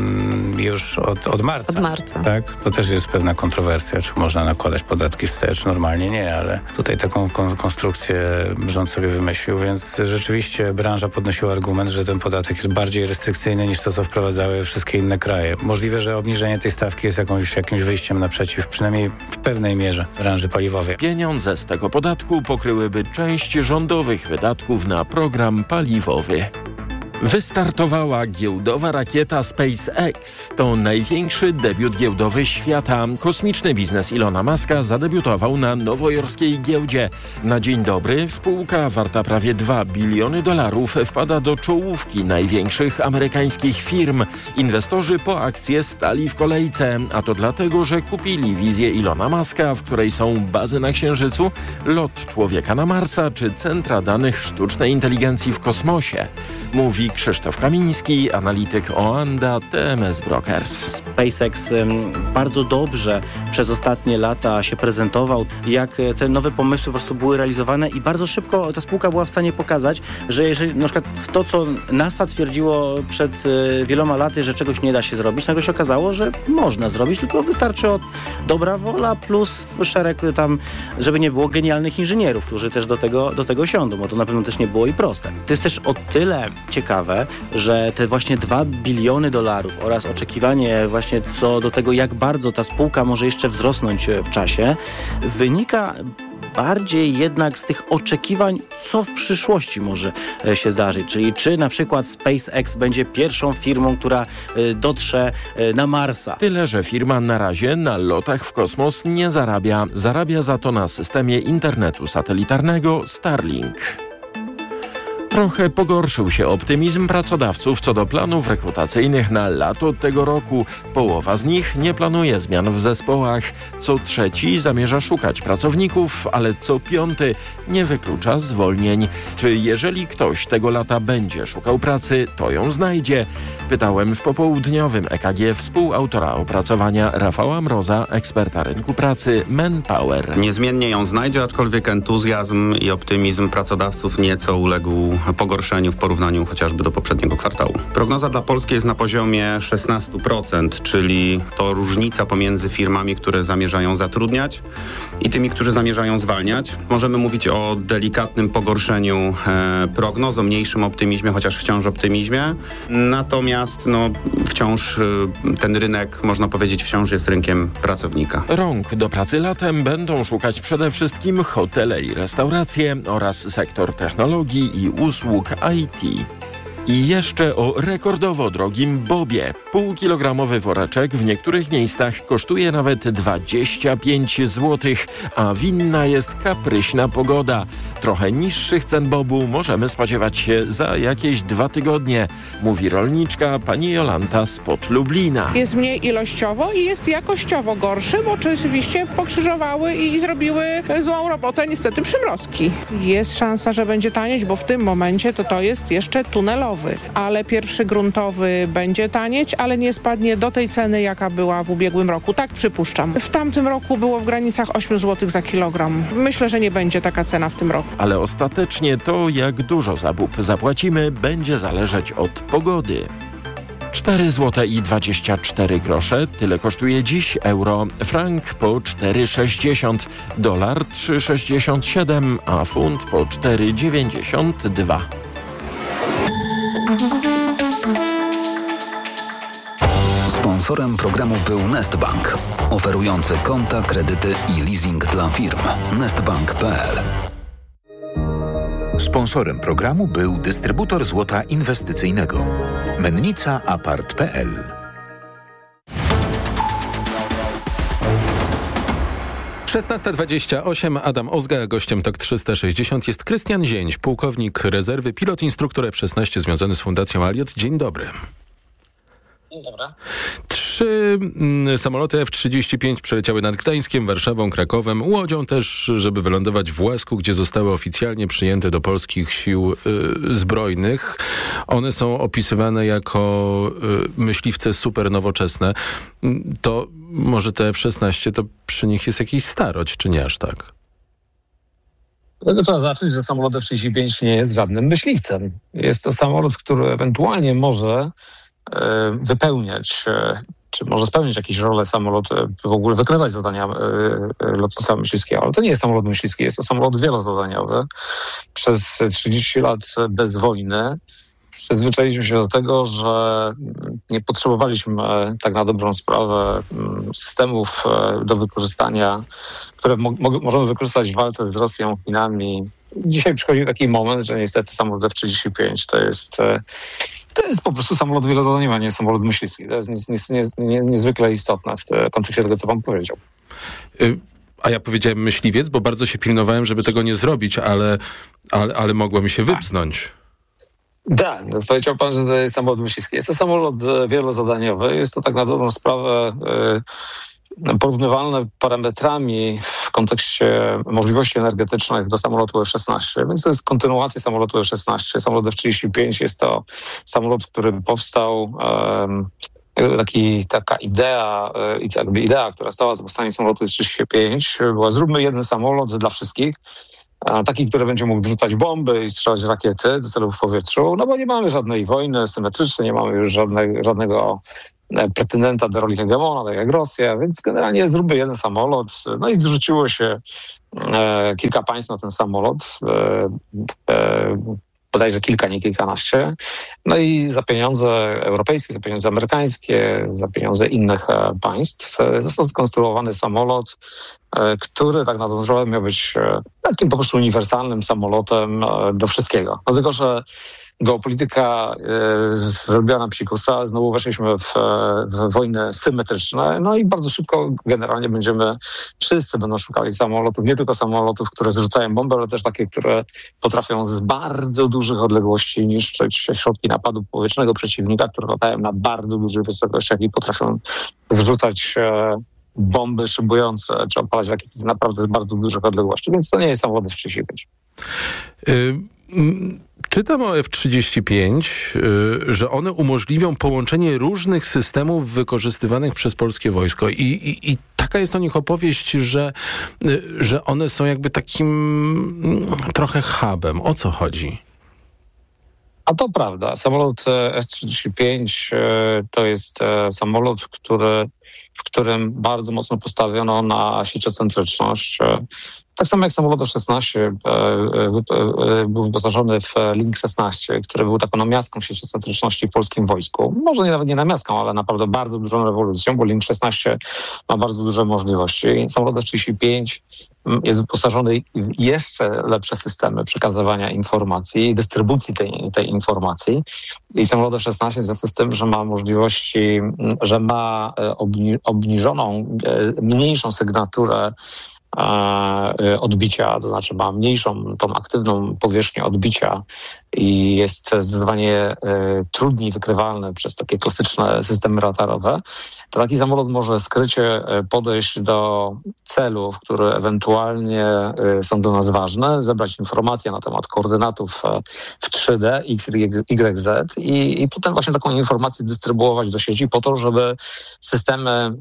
już od marca. Od marca. Tak? To też jest pewna kontrowersja, czy można nakładać podatki wstecz. Normalnie nie, ale tutaj taką konstrukcję rząd sobie wymyślił, więc rzeczywiście branża podnosiła argument, że ten podatek jest bardziej restrykcyjny niż to, co wprowadzały wszystkie inne kraje. Możliwe, że obniżenie tej stawki jest jakimś wyjściem naprzeciw, przynajmniej w pewnej mierze, branży paliwowej. Pieniądze z tego podatku pokryłyby część rządowych wydatków na program paliwowy. Wystartowała giełdowa rakieta SpaceX. To największy debiut giełdowy świata. Kosmiczny biznes Ilona Muska zadebiutował na nowojorskiej giełdzie. Na dzień dobry spółka warta prawie $2 biliony wpada do czołówki największych amerykańskich firm. Inwestorzy po akcje stali w kolejce, a to dlatego, że kupili wizję Ilona Muska, w której są bazy na Księżycu, lot człowieka na Marsa czy centra danych sztucznej inteligencji w kosmosie. Mówi Krzysztof Kamiński, analityk Oanda TMS Brokers. SpaceX bardzo dobrze przez ostatnie lata się prezentował, jak te nowe pomysły po prostu były realizowane i bardzo szybko ta spółka była w stanie pokazać, że jeżeli na przykład w to, co NASA twierdziło przed wieloma laty, że czegoś nie da się zrobić, nagle się okazało, że można zrobić, tylko wystarczy dobra wola plus szereg tam, żeby nie było genialnych inżynierów, którzy też do tego siądą, bo to na pewno też nie było i proste. To jest też o tyle ciekawe, sprawę, że te właśnie $2 biliony oraz oczekiwanie właśnie co do tego, jak bardzo ta spółka może jeszcze wzrosnąć w czasie, wynika bardziej jednak z tych oczekiwań, co w przyszłości może się zdarzyć. Czyli czy na przykład SpaceX będzie pierwszą firmą, która dotrze na Marsa. Tyle, że firma na razie na lotach w kosmos nie zarabia. Zarabia za to na systemie internetu satelitarnego Starlink. Trochę pogorszył się optymizm pracodawców co do planów rekrutacyjnych na lato tego roku. Połowa z nich nie planuje zmian w zespołach. Co trzeci zamierza szukać pracowników, ale co piąty nie wyklucza zwolnień. Czy jeżeli ktoś tego lata będzie szukał pracy, to ją znajdzie? Pytałem w popołudniowym EKG współautora opracowania Rafała Mroza, eksperta rynku pracy Manpower. Niezmiennie ją znajdzie, aczkolwiek entuzjazm i optymizm pracodawców nieco uległ pogorszeniu w porównaniu chociażby do poprzedniego kwartału. Prognoza dla Polski jest na poziomie 16%, czyli to różnica pomiędzy firmami, które zamierzają zatrudniać i tymi, którzy zamierzają zwalniać. Możemy mówić o delikatnym pogorszeniu prognoz, o mniejszym optymizmie, chociaż wciąż optymizmie. Natomiast wciąż ten rynek, można powiedzieć, wciąż jest rynkiem pracownika. Rąk do pracy latem będą szukać przede wszystkim hotele i restauracje oraz sektor technologii i usług IT. I jeszcze o rekordowo drogim bobie. Półkilogramowy woreczek w niektórych miejscach kosztuje nawet 25 zł, a winna jest kapryśna pogoda. Trochę niższych cen bobu możemy spodziewać się za jakieś 2 tygodnie, mówi rolniczka pani Jolanta spod Lublina. Jest mniej ilościowo i jest jakościowo gorszy, bo oczywiście pokrzyżowały i zrobiły złą robotę niestety przymrozki. Jest szansa, że będzie tanieć, bo w tym momencie to jest jeszcze tunelowy. Ale pierwszy gruntowy będzie tanieć, ale nie spadnie do tej ceny, jaka była w ubiegłym roku. Tak przypuszczam. W tamtym roku było w granicach 8 zł za kilogram. Myślę, że nie będzie taka cena w tym roku. Ale ostatecznie to, jak dużo za bób zapłacimy, będzie zależeć od pogody. 4,24 zł. Tyle kosztuje dziś euro. Frank po 4,60, dolar 3,67, a funt po 4,92. Sponsorem programu był Nestbank, oferujący konta, kredyty i leasing dla firm. Nestbank.pl. Sponsorem programu był dystrybutor złota inwestycyjnego. Mennica Apart.pl. Szesnasta 28, Adam Ozga, gościem TOK 360 jest Krystian Zięć, pułkownik rezerwy, pilot instruktor F-16 związany z Fundacją Aliot. Dzień dobry. Dzień dobry. 3 samoloty F-35 przeleciały nad Gdańskiem, Warszawą, Krakowem, Łodzią też, żeby wylądować w Własku, gdzie zostały oficjalnie przyjęte do polskich sił zbrojnych. One są opisywane jako myśliwce super nowoczesne. To może te F-16 to przy nich jest jakiś starość, czy nie aż tak? Dlatego trzeba zacząć, że samolot F-35 nie jest żadnym myśliwcem. Jest to samolot, który ewentualnie może wypełniać, czy może spełnić jakieś role samolot, w ogóle wykonywać zadania lotnictwa myśliwskiego, ale to nie jest samolot myśliwski, jest to samolot wielozadaniowy. Przez 30 lat bez wojny przyzwyczailiśmy się do tego, że nie potrzebowaliśmy tak na dobrą sprawę systemów do wykorzystania, które możemy wykorzystać w walce z Rosją, Chinami. Dzisiaj przychodzi taki moment, że niestety samolot F-35 to jest po prostu samolot wielozadaniowy, a nie samolot myśliwski. To jest niezwykle istotne w kontekście tego, co pan powiedział. A ja powiedziałem myśliwiec, bo bardzo się pilnowałem, żeby tego nie zrobić, ale mogło mi się wypchnąć. Tak, powiedział pan, że to jest samolot myśliwski. Jest to samolot wielozadaniowy. Jest to tak na dobrą sprawę porównywalne parametrami w kontekście możliwości energetycznych do samolotu F-16, więc to jest kontynuacja samolotu F-16. Samolot F-35 jest to samolot, który powstał taka idea, która stała za powstaniem samolotu F-35, była: zróbmy jeden samolot dla wszystkich, taki, który będzie mógł wrzucać bomby i strzelać rakiety do celów w powietrzu, no bo nie mamy żadnej wojny symetrycznej, nie mamy już żadnego pretendenta do roli hegemona, tak jak Rosja, więc generalnie zróbmy jeden samolot. No i zrzuciło się kilka państw na ten samolot. bodajże kilka, nie kilkanaście. No i za pieniądze europejskie, za pieniądze amerykańskie, za pieniądze innych państw został skonstruowany samolot, który tak na dobrą sprawę miał być takim po prostu uniwersalnym samolotem do wszystkiego. Dlatego, że geopolityka zrobiła nam psikusa, znowu weszliśmy w wojny symetryczne, no i bardzo szybko generalnie wszyscy będą szukali samolotów, nie tylko samolotów, które zrzucają bombę, ale też takie, które potrafią z bardzo dużych odległości niszczyć środki napadu powietrznego przeciwnika, które latają na bardzo dużych wysokościach i potrafią zrzucać bomby szybujące, czy opalać rakiety z naprawdę bardzo dużych odległości, więc to nie jest samolot F-35. Czytam o F-35, że one umożliwią połączenie różnych systemów wykorzystywanych przez polskie wojsko i taka jest o nich opowieść, że one są jakby takim trochę hubem. O co chodzi? A to prawda. Samolot F-35 to jest samolot, w którym bardzo mocno postawiono na sieciocentryczność. Tak samo jak samolot F-16 był wyposażony w Link 16, który był taką namiastką sieciocentryczności w polskim wojsku. Może nawet nie namiastką, ale naprawdę bardzo dużą rewolucją, bo Link 16 ma bardzo duże możliwości. Samolot F-35 jest wyposażony w jeszcze lepsze systemy przekazywania informacji i dystrybucji tej informacji. I samolot F-16 w związku z tym, że ma możliwości, że ma obniżoną, mniejszą sygnaturę odbicia, to znaczy ma mniejszą tą aktywną powierzchnię odbicia i jest zdecydowanie trudniej wykrywalny przez takie klasyczne systemy radarowe, to taki samolot może skrycie podejść do celów, które ewentualnie są do nas ważne, zebrać informacje na temat koordynatów w 3D, X, Y, Z i potem właśnie taką informację dystrybuować do sieci po to, żeby systemy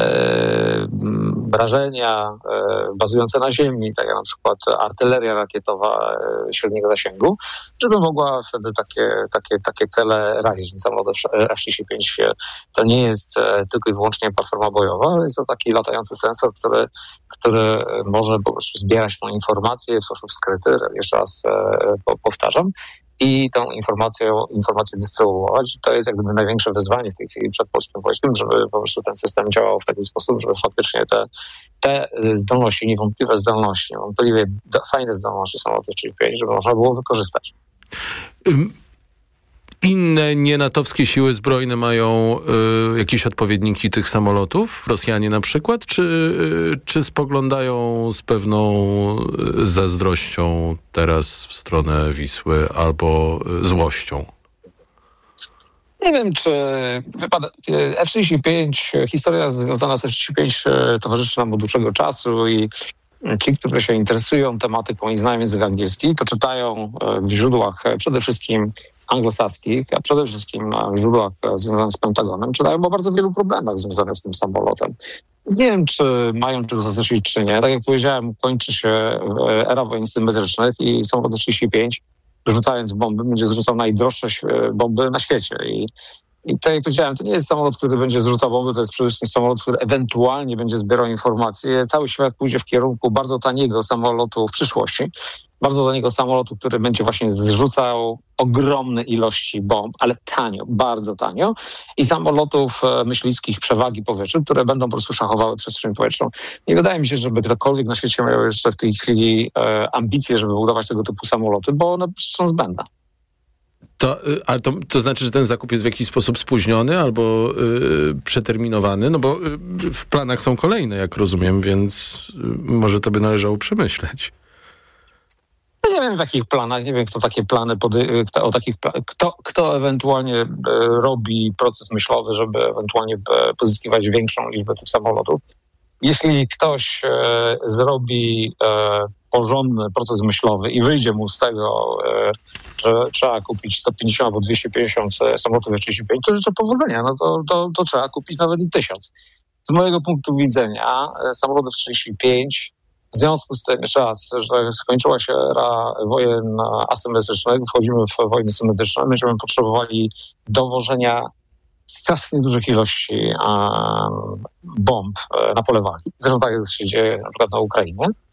rażenia bazujące na ziemi, tak jak na przykład artyleria rakietowa średniego zasięgu, żeby mogła wtedy takie cele razić. Samolot F-35 to nie jest tylko i wyłącznie platforma bojowa, ale jest to taki latający sensor, który może po prostu zbierać tą informację w sposób skryty, jeszcze raz powtarzam, i tą informację dystrybuować. To jest jak gdyby największe wyzwanie w tej chwili przed polskim wojskiem, żeby po prostu ten system działał w taki sposób, żeby faktycznie te zdolności, niewątpliwe zdolności, niewątpliwie fajne zdolności samolotu 35, żeby można było wykorzystać. Inne nienatowskie siły zbrojne mają jakieś odpowiedniki tych samolotów? Rosjanie na przykład? Czy spoglądają z pewną zazdrością teraz w stronę Wisły albo złością? Nie wiem, czy F-35, historia związana z F-35 towarzyszy nam od dłuższego czasu i ci, którzy się interesują tematyką i znają język angielski, to czytają w źródłach przede wszystkim anglosaskich, a przede wszystkim w źródłach związanych z Pentagonem, czytają o bardzo wielu problemach związanych z tym samolotem. Nie wiem, czy mają czego zaznaczyć, czy nie. Tak jak powiedziałem, kończy się era wojen symetrycznych i samolot F-35, rzucając bomby, będzie zrzucał najdroższe bomby na świecie. I tak jak powiedziałem, to nie jest samolot, który będzie zrzucał bomby, to jest przede wszystkim samolot, który ewentualnie będzie zbierał informacje. Cały świat pójdzie w kierunku bardzo taniego samolotu w przyszłości. Bardzo taniego samolotu, który będzie właśnie zrzucał ogromne ilości bomb, ale tanio, bardzo tanio, i samolotów myśliwskich przewagi powietrznej, które będą po prostu szachowały przestrzeń powietrzną. Nie wydaje mi się, żeby ktokolwiek na świecie miał jeszcze w tej chwili ambicje, żeby budować tego typu samoloty, bo one są zbędne. To znaczy, że ten zakup jest w jakiś sposób spóźniony albo przeterminowany? No bo w planach są kolejne, jak rozumiem, więc może to by należało przemyśleć. Nie wiem w jakich planach, nie wiem kto takie plany, kto ewentualnie robi proces myślowy, żeby ewentualnie pozyskiwać większą liczbę tych samolotów. Jeśli ktoś zrobi porządny proces myślowy i wyjdzie mu z tego, że trzeba kupić 150 albo 250 samolotów F-35, to życzę powodzenia, no to trzeba kupić nawet i 1000. Z mojego punktu widzenia samolot F-35 w związku z tym, jeszcze raz, że skończyła się era wojen asymetrycznych, wchodzimy w wojny symetryczne, będziemy potrzebowali dowożenia strasznie dużych ilości bomb na pole walki. Zresztą tak jak się dzieje na przykład na Ukrainie.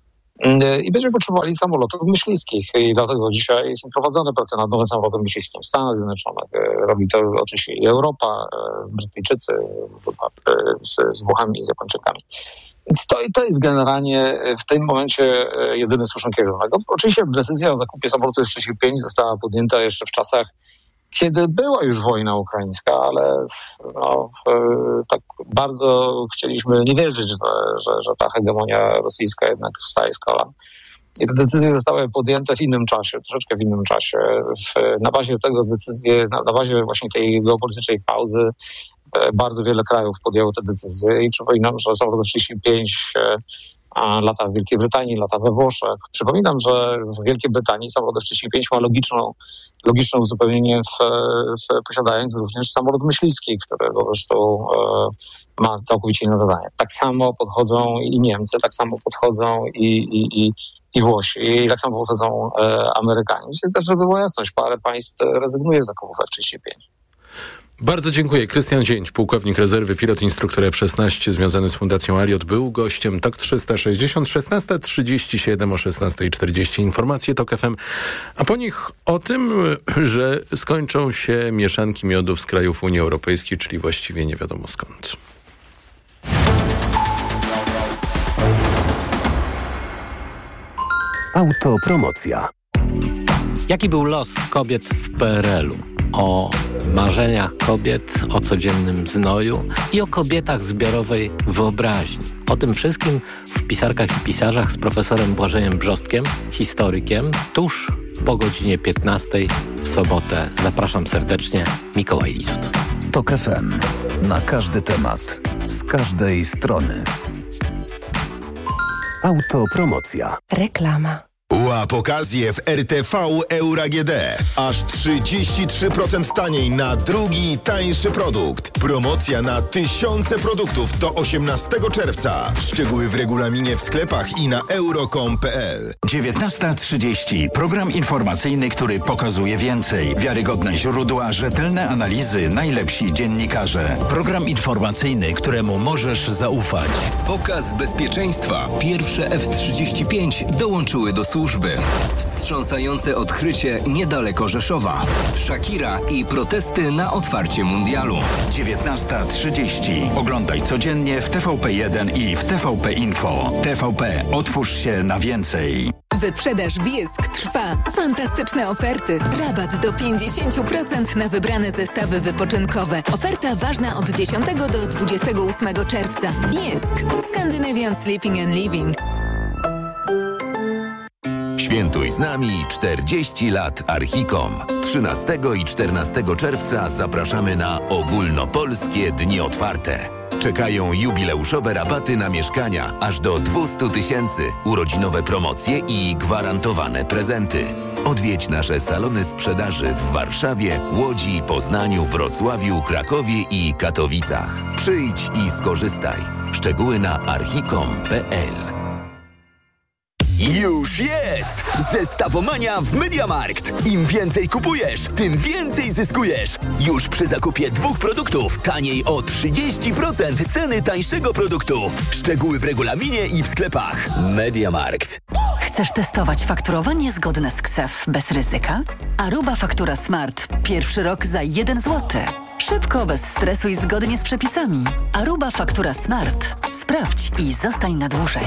I będziemy potrzebowali samolotów myśliwskich i dlatego dzisiaj są prowadzone prace nad nowym samolotem myśliwskim w Stanach Zjednoczonych. Robi to oczywiście i Europa, Brytyjczycy z Włochami i z Japończykami. Więc to jest generalnie w tym momencie jedyny słuszny kierunek. Oczywiście decyzja o zakupie samolotu F-35 została podjęta jeszcze w czasach, kiedy była już wojna ukraińska, ale tak bardzo chcieliśmy nie wierzyć, że ta hegemonia rosyjska jednak wstaje z kolan. I te decyzje zostały podjęte w innym czasie, troszeczkę w innym czasie. Na bazie tego decyzji, na bazie właśnie tej geopolitycznej pauzy bardzo wiele krajów podjęło te decyzje i przypominam, że samolot F-35 lata w Wielkiej Brytanii, lata we Włoszech. Przypominam, że w Wielkiej Brytanii samolot F-35 ma logiczne uzupełnienie posiadając również samolot myśliwski, który po prostu ma całkowicie inne zadanie. Tak samo podchodzą i Niemcy, tak samo podchodzą i Włosi, i tak samo podchodzą Amerykanie. Czyli też, żeby była jasność, parę państw rezygnuje z zakupów F-35. Bardzo dziękuję. Krystian Zięć, pułkownik rezerwy, pilot, instruktor F-16 związany z Fundacją Aliot, był gościem TOK 360, 16:37, o 16:40 informacje TOK FM, a po nich o tym, że skończą się mieszanki miodów z krajów Unii Europejskiej, czyli właściwie nie wiadomo skąd. Autopromocja. Jaki był los kobiet w PRL-u? O marzeniach kobiet, o codziennym znoju i o kobietach zbiorowej wyobraźni. O tym wszystkim w Pisarkach i Pisarzach z profesorem Błażejem Brzostkiem, historykiem, tuż po godzinie 15 w sobotę. Zapraszam serdecznie, Mikołaj Lizut. TOK FM. Na każdy temat. Z każdej strony. Autopromocja. Reklama. Łap okazję w RTV Euro AGD. Aż 33% taniej na drugi, tańszy produkt. Promocja na tysiące produktów do 18 czerwca. Szczegóły w regulaminie w sklepach i na euro.com.pl. 19:30. Program informacyjny, który pokazuje więcej. Wiarygodne źródła, rzetelne analizy, najlepsi dziennikarze. Program informacyjny, któremu możesz zaufać. Pokaz bezpieczeństwa. Pierwsze F-35 dołączyły do służby. Wstrząsające odkrycie niedaleko Rzeszowa. Shakira i protesty na otwarcie mundialu. 19:30. Oglądaj codziennie w TVP1 i w TVP Info. TVP. Otwórz się na więcej. Wyprzedaż Wiesk trwa. Fantastyczne oferty. Rabat do 50% na wybrane zestawy wypoczynkowe. Oferta ważna od 10 do 28 czerwca. Wiesk. Scandinavian Sleeping and Living. Świętuj z nami 40 lat Archicom. 13 i 14 czerwca zapraszamy na ogólnopolskie dni otwarte. Czekają jubileuszowe rabaty na mieszkania aż do 200 000, urodzinowe promocje i gwarantowane prezenty. Odwiedź nasze salony sprzedaży w Warszawie, Łodzi, Poznaniu, Wrocławiu, Krakowie i Katowicach. Przyjdź i skorzystaj. Szczegóły na archicom.pl. Już jest! Zestawomania w MediaMarkt. Im więcej kupujesz, tym więcej zyskujesz. Już przy zakupie 2 produktów taniej o 30% ceny tańszego produktu. Szczegóły w regulaminie i w sklepach. MediaMarkt. Chcesz testować fakturowanie zgodne z KSEF bez ryzyka? Aruba Faktura Smart. Pierwszy rok za 1 zł. Szybko, bez stresu i zgodnie z przepisami. Aruba Faktura Smart. Sprawdź i zostań na dłużej.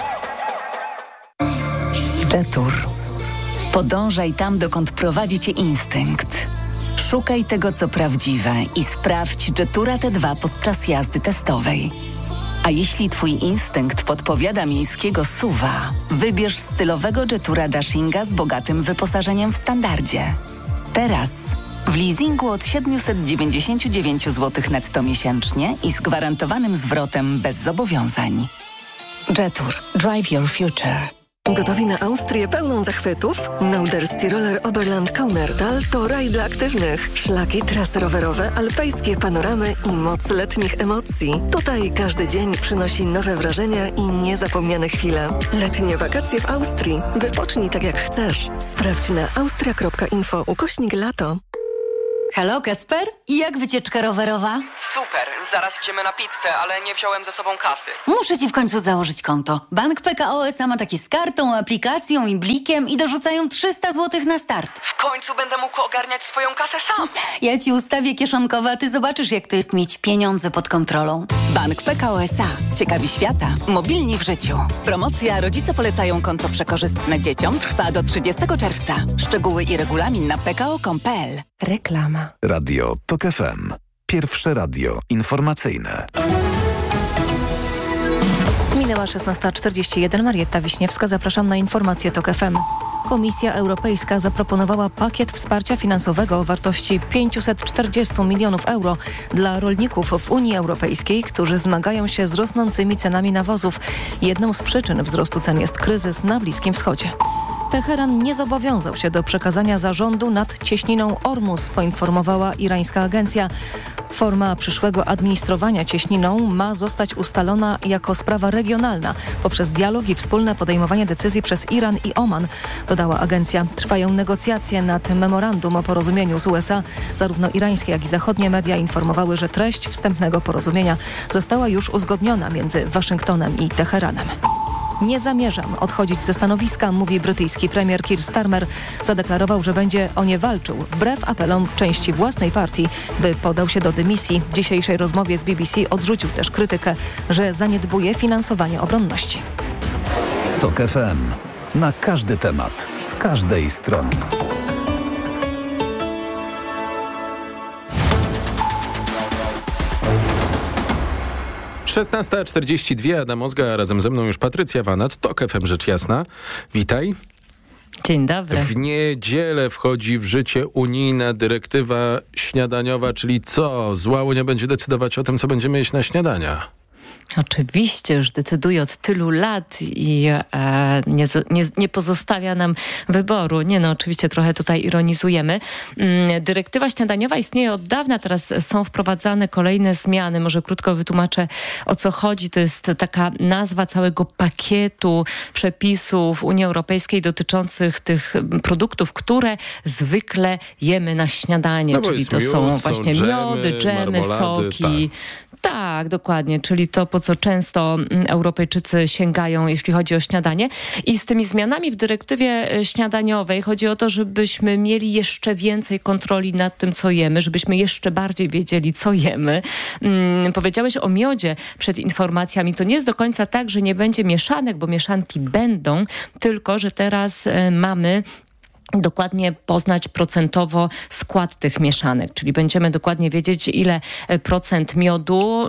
Jetour. Podążaj tam, dokąd prowadzi cię instynkt. Szukaj tego, co prawdziwe i sprawdź Jetoura T2 podczas jazdy testowej. A jeśli twój instynkt podpowiada miejskiego SUV-a, wybierz stylowego Jetoura Dashinga z bogatym wyposażeniem w standardzie. Teraz w leasingu od 799 zł netto miesięcznie i z gwarantowanym zwrotem bez zobowiązań. Jetour. Drive your future. Gotowi na Austrię pełną zachwytów? Norderstiroler Oberland Kaunertal to raj dla aktywnych. Szlaki, trasy rowerowe, alpejskie panoramy i moc letnich emocji. Tutaj każdy dzień przynosi nowe wrażenia i niezapomniane chwile. Letnie wakacje w Austrii. Wypocznij tak jak chcesz. Sprawdź na austria.info/lato. Hello, Kacper? I jak wycieczka rowerowa? Super, zaraz idziemy na pizzę, ale nie wziąłem ze sobą kasy. Muszę ci w końcu założyć konto. Bank PKO SA ma takie z kartą, aplikacją i blikiem i dorzucają 300 zł na start. W końcu będę mógł ogarniać swoją kasę sam. Ja ci ustawię kieszonkowe, a ty zobaczysz, jak to jest mieć pieniądze pod kontrolą. Bank PKO SA. Ciekawi świata. Mobilni w życiu. Promocja Rodzice polecają konto przekorzystne dzieciom trwa do 30 czerwca. Szczegóły i regulamin na pko.com.pl. Reklama. Radio TOK FM. Pierwsze radio informacyjne. Minęła 16:41. Marietta Wiśniewska. Zapraszam na informacje TOK FM. Komisja Europejska zaproponowała pakiet wsparcia finansowego o wartości 540 milionów euro dla rolników w Unii Europejskiej, którzy zmagają się z rosnącymi cenami nawozów. Jedną z przyczyn wzrostu cen jest kryzys na Bliskim Wschodzie. Teheran nie zobowiązał się do przekazania zarządu nad cieśniną Ormus, poinformowała irańska agencja. Forma przyszłego administrowania cieśniną ma zostać ustalona jako sprawa regionalna poprzez dialog i wspólne podejmowanie decyzji przez Iran i Oman, dodała agencja. Trwają negocjacje nad memorandum o porozumieniu z USA. Zarówno irańskie, jak i zachodnie media informowały, że treść wstępnego porozumienia została już uzgodniona między Waszyngtonem i Teheranem. Nie zamierzam odchodzić ze stanowiska, mówi brytyjski premier Keir Starmer. Zadeklarował, że będzie o nie walczył, wbrew apelom części własnej partii, by podał się do dymisji. W dzisiejszej rozmowie z BBC odrzucił też krytykę, że zaniedbuje finansowanie obronności. TOK FM. Na każdy temat, z każdej strony. Szesnasta 42, Adam Ozga, razem ze mną już Patrycja Wanat, TOK FM rzecz jasna. Witaj. Dzień dobry. W niedzielę wchodzi w życie unijna dyrektywa śniadaniowa, czyli co? Zła Unia będzie decydować o tym, co będziemy jeść na śniadania. Oczywiście, już decyduje od tylu lat i nie pozostawia nam wyboru. Oczywiście trochę tutaj ironizujemy. Dyrektywa śniadaniowa istnieje od dawna, teraz są wprowadzane kolejne zmiany. Może krótko wytłumaczę, o co chodzi. To jest taka nazwa całego pakietu przepisów Unii Europejskiej dotyczących tych produktów, które zwykle jemy na śniadanie. Czyli to są właśnie miody, dżemy, soki. Tak, dokładnie, czyli to, po co często Europejczycy sięgają, jeśli chodzi o śniadanie. I z tymi zmianami w dyrektywie śniadaniowej chodzi o to, żebyśmy mieli jeszcze więcej kontroli nad tym, co jemy, żebyśmy jeszcze bardziej wiedzieli, co jemy. Powiedziałeś o miodzie przed informacjami. To nie jest do końca tak, że nie będzie mieszanek, bo mieszanki będą, tylko że teraz mamy dokładnie poznać procentowo skład tych mieszanek, czyli będziemy dokładnie wiedzieć, ile procent miodu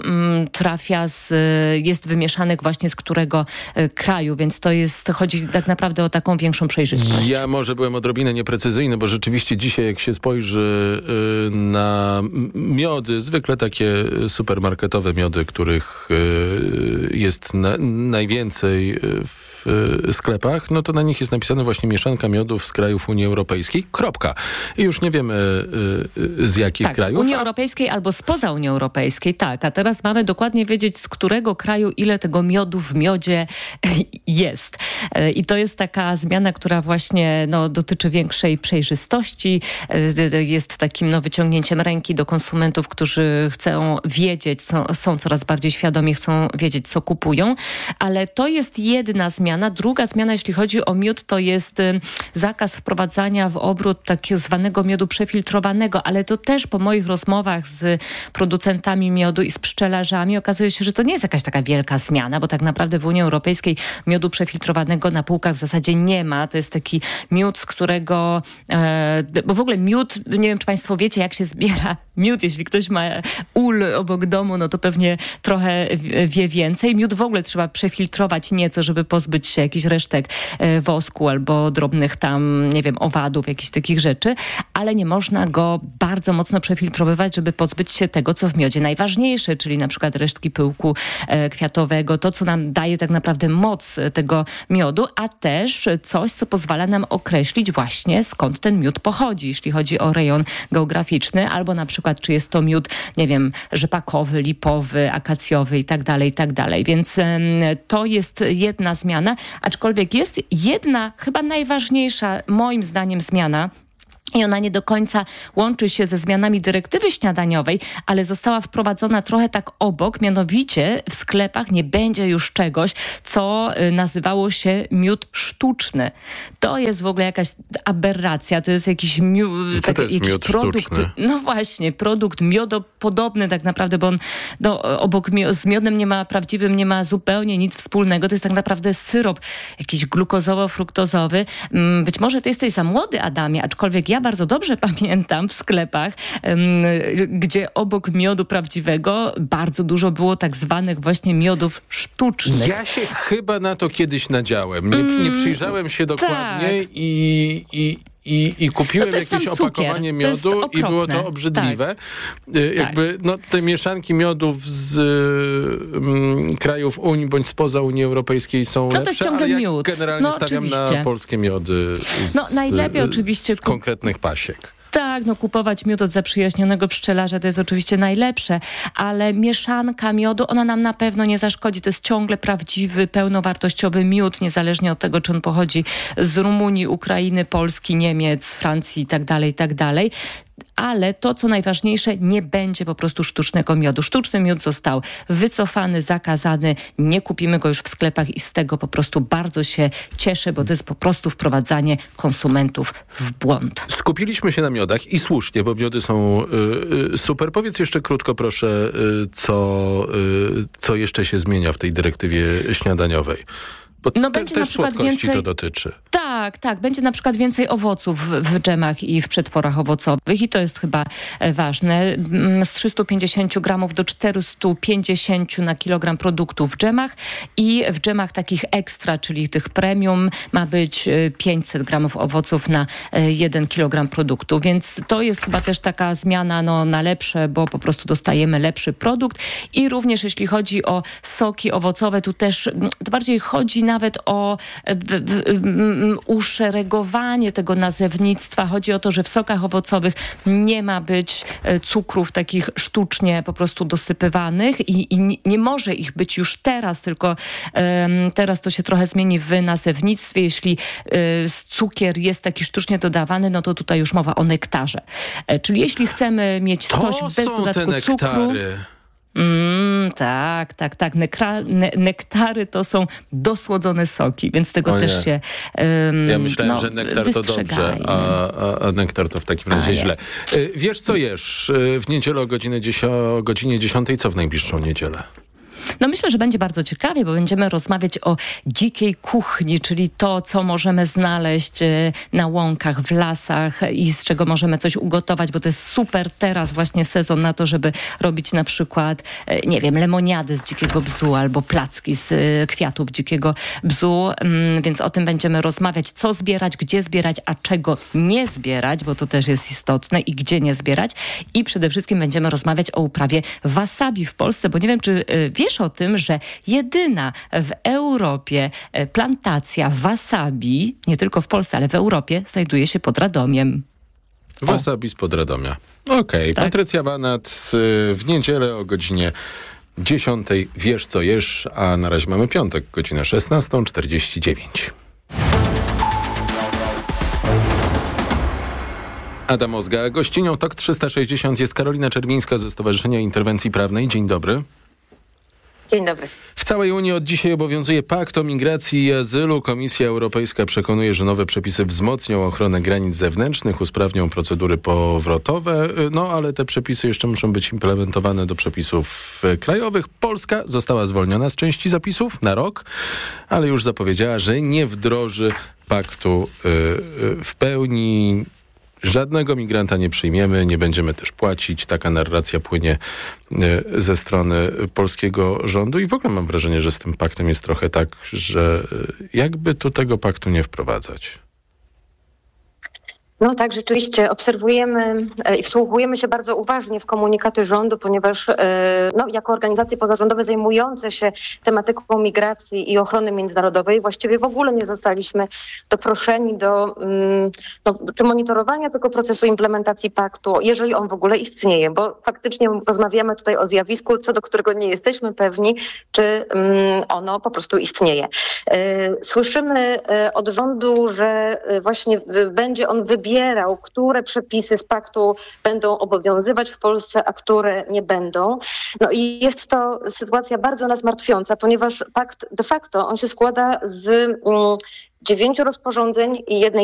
jest wymieszanek właśnie z którego kraju, więc chodzi tak naprawdę o taką większą przejrzystość. Ja może byłem odrobinę nieprecyzyjny, bo rzeczywiście dzisiaj, jak się spojrzy na miody, zwykle takie supermarketowe miody, których jest najwięcej w sklepach, no to na nich jest napisane właśnie mieszanka miodów z krajów Unii Europejskiej. Kropka. I już nie wiemy z jakich krajów. Z Unii Europejskiej albo spoza Unii Europejskiej, tak. A teraz mamy dokładnie wiedzieć, z którego kraju ile tego miodu w miodzie jest. I to jest taka zmiana, która właśnie dotyczy większej przejrzystości. Jest takim wyciągnięciem ręki do konsumentów, którzy chcą wiedzieć, są coraz bardziej świadomi, chcą wiedzieć, co kupują. Ale to jest jedna zmiana. Druga zmiana, jeśli chodzi o miód, to jest zakaz wprowadzania w obrót tak zwanego miodu przefiltrowanego, ale to też po moich rozmowach z producentami miodu i z pszczelarzami okazuje się, że to nie jest jakaś taka wielka zmiana, bo tak naprawdę w Unii Europejskiej miodu przefiltrowanego na półkach w zasadzie nie ma. To jest taki miód, z którego... bo w ogóle miód, nie wiem, czy państwo wiecie, jak się zbiera miód. Jeśli ktoś ma ul obok domu, no to pewnie trochę wie więcej. Miód w ogóle trzeba przefiltrować nieco, żeby pozbyć się jakichś resztek wosku albo drobnych tam, nie wiem, owadów, jakichś takich rzeczy, ale nie można go bardzo mocno przefiltrowywać, żeby pozbyć się tego, co w miodzie najważniejsze, czyli na przykład resztki pyłku kwiatowego, to, co nam daje tak naprawdę moc tego miodu, a też coś, co pozwala nam określić właśnie, skąd ten miód pochodzi, jeśli chodzi o rejon geograficzny, albo na przykład, czy jest to miód, nie wiem, rzepakowy, lipowy, akacjowy i tak dalej, więc to jest jedna zmiana, aczkolwiek jest jedna, chyba najważniejsza moim zdaniem zmiana, I ona nie do końca łączy się ze zmianami dyrektywy śniadaniowej, ale została wprowadzona trochę tak obok, mianowicie w sklepach nie będzie już czegoś, co nazywało się miód sztuczny. To jest w ogóle jakaś aberracja, to jest jakiś Co to jest jakiś miód produkt, sztuczny? no właśnie, produkt miodopodobny tak naprawdę, bo on obok z miodem prawdziwym nie ma zupełnie nic wspólnego. To jest tak naprawdę syrop jakiś glukozowo-fruktozowy. Być może ty jesteś za młody, Adamie, aczkolwiek ja bardzo dobrze pamiętam w sklepach, gdzie obok miodu prawdziwego bardzo dużo było tak zwanych właśnie miodów sztucznych. Ja się chyba na to kiedyś nadziałem. Nie przyjrzałem się dokładnie i kupiłem jakieś opakowanie miodu i było to obrzydliwe. Tak. Te mieszanki miodów z krajów Unii bądź spoza Unii Europejskiej są lepsze, ale ja generalnie stawiam na polskie miody najlepiej oczywiście konkretnych pasiek. Tak, kupować miód od zaprzyjaźnionego pszczelarza to jest oczywiście najlepsze, ale mieszanka miodu, ona nam na pewno nie zaszkodzi. To jest ciągle prawdziwy, pełnowartościowy miód, niezależnie od tego, czy on pochodzi z Rumunii, Ukrainy, Polski, Niemiec, Francji itd., itd. Ale to, co najważniejsze, nie będzie po prostu sztucznego miodu. Sztuczny miód został wycofany, zakazany, nie kupimy go już w sklepach i z tego po prostu bardzo się cieszę, bo to jest po prostu wprowadzanie konsumentów w błąd. Skupiliśmy się na miodach i słusznie, bo miody są super. Powiedz jeszcze krótko, proszę, co jeszcze się zmienia w tej dyrektywie śniadaniowej. Bo będzie też na przykład słodkości więcej, to dotyczy. Tak. Będzie na przykład więcej owoców w dżemach i w przetworach owocowych i to jest chyba ważne. Z 350 gramów do 450 na kilogram produktu w dżemach i w dżemach takich ekstra, czyli tych premium, ma być 500 gramów owoców na 1 kilogram produktu. Więc to jest chyba też taka zmiana na lepsze, bo po prostu dostajemy lepszy produkt. I również jeśli chodzi o soki owocowe, tu też to bardziej chodzi nawet o uszeregowanie tego nazewnictwa. Chodzi o to, że w sokach owocowych nie ma być cukrów takich sztucznie po prostu dosypywanych i nie może ich być już teraz, tylko teraz to się trochę zmieni w nazewnictwie. Jeśli cukier jest taki sztucznie dodawany, to tutaj już mowa o nektarze. Czyli jeśli chcemy mieć coś bez dodatku cukru... Tak. Nektary to są dosłodzone soki, więc tego też się ja myślałem, że nektar to dobrze, a nektar to w takim razie źle. Wiesz, co jesz w niedzielę o godzinie 10? Co w najbliższą niedzielę? Myślę, że będzie bardzo ciekawie, bo będziemy rozmawiać o dzikiej kuchni, czyli to, co możemy znaleźć na łąkach, w lasach i z czego możemy coś ugotować, bo to jest super teraz właśnie sezon na to, żeby robić na przykład, lemoniady z dzikiego bzu albo placki z kwiatów dzikiego bzu, więc o tym będziemy rozmawiać, co zbierać, gdzie zbierać, a czego nie zbierać, bo to też jest istotne i gdzie nie zbierać. I przede wszystkim będziemy rozmawiać o uprawie wasabi w Polsce, bo nie wiem, czy wiesz o tym, że jedyna w Europie plantacja wasabi, nie tylko w Polsce, ale w Europie, znajduje się pod Radomiem. Wasabi spod Radomia. Okej. Tak. Patrycja Banat w niedzielę o godzinie 10. Wiesz, co jesz, a na razie mamy piątek, godzina 16:49. Adam Ozga. Gościnią TOK 360 jest Karolina Czerwińska ze Stowarzyszenia Interwencji Prawnej. Dzień dobry. Dzień dobry. W całej Unii od dzisiaj obowiązuje Pakt o Migracji i Azylu. Komisja Europejska przekonuje, że nowe przepisy wzmocnią ochronę granic zewnętrznych, usprawnią procedury powrotowe, ale te przepisy jeszcze muszą być implementowane do przepisów krajowych. Polska została zwolniona z części zapisów na rok, ale już zapowiedziała, że nie wdroży paktu w pełni. Żadnego migranta nie przyjmiemy, nie będziemy też płacić. Taka narracja płynie ze strony polskiego rządu i w ogóle mam wrażenie, że z tym paktem jest trochę tak, że jakby tu tego paktu nie wprowadzać. Tak, rzeczywiście obserwujemy i wsłuchujemy się bardzo uważnie w komunikaty rządu, ponieważ jako organizacje pozarządowe zajmujące się tematyką migracji i ochrony międzynarodowej właściwie w ogóle nie zostaliśmy doproszeni do czy monitorowania tego procesu implementacji paktu, jeżeli on w ogóle istnieje, bo faktycznie rozmawiamy tutaj o zjawisku, co do którego nie jesteśmy pewni, czy ono po prostu istnieje. Słyszymy od rządu, że właśnie będzie on wybierał wybierał, które przepisy z paktu będą obowiązywać w Polsce, a które nie będą. No i jest to sytuacja bardzo nas martwiąca, ponieważ pakt de facto on się składa z 9 rozporządzeń i jednej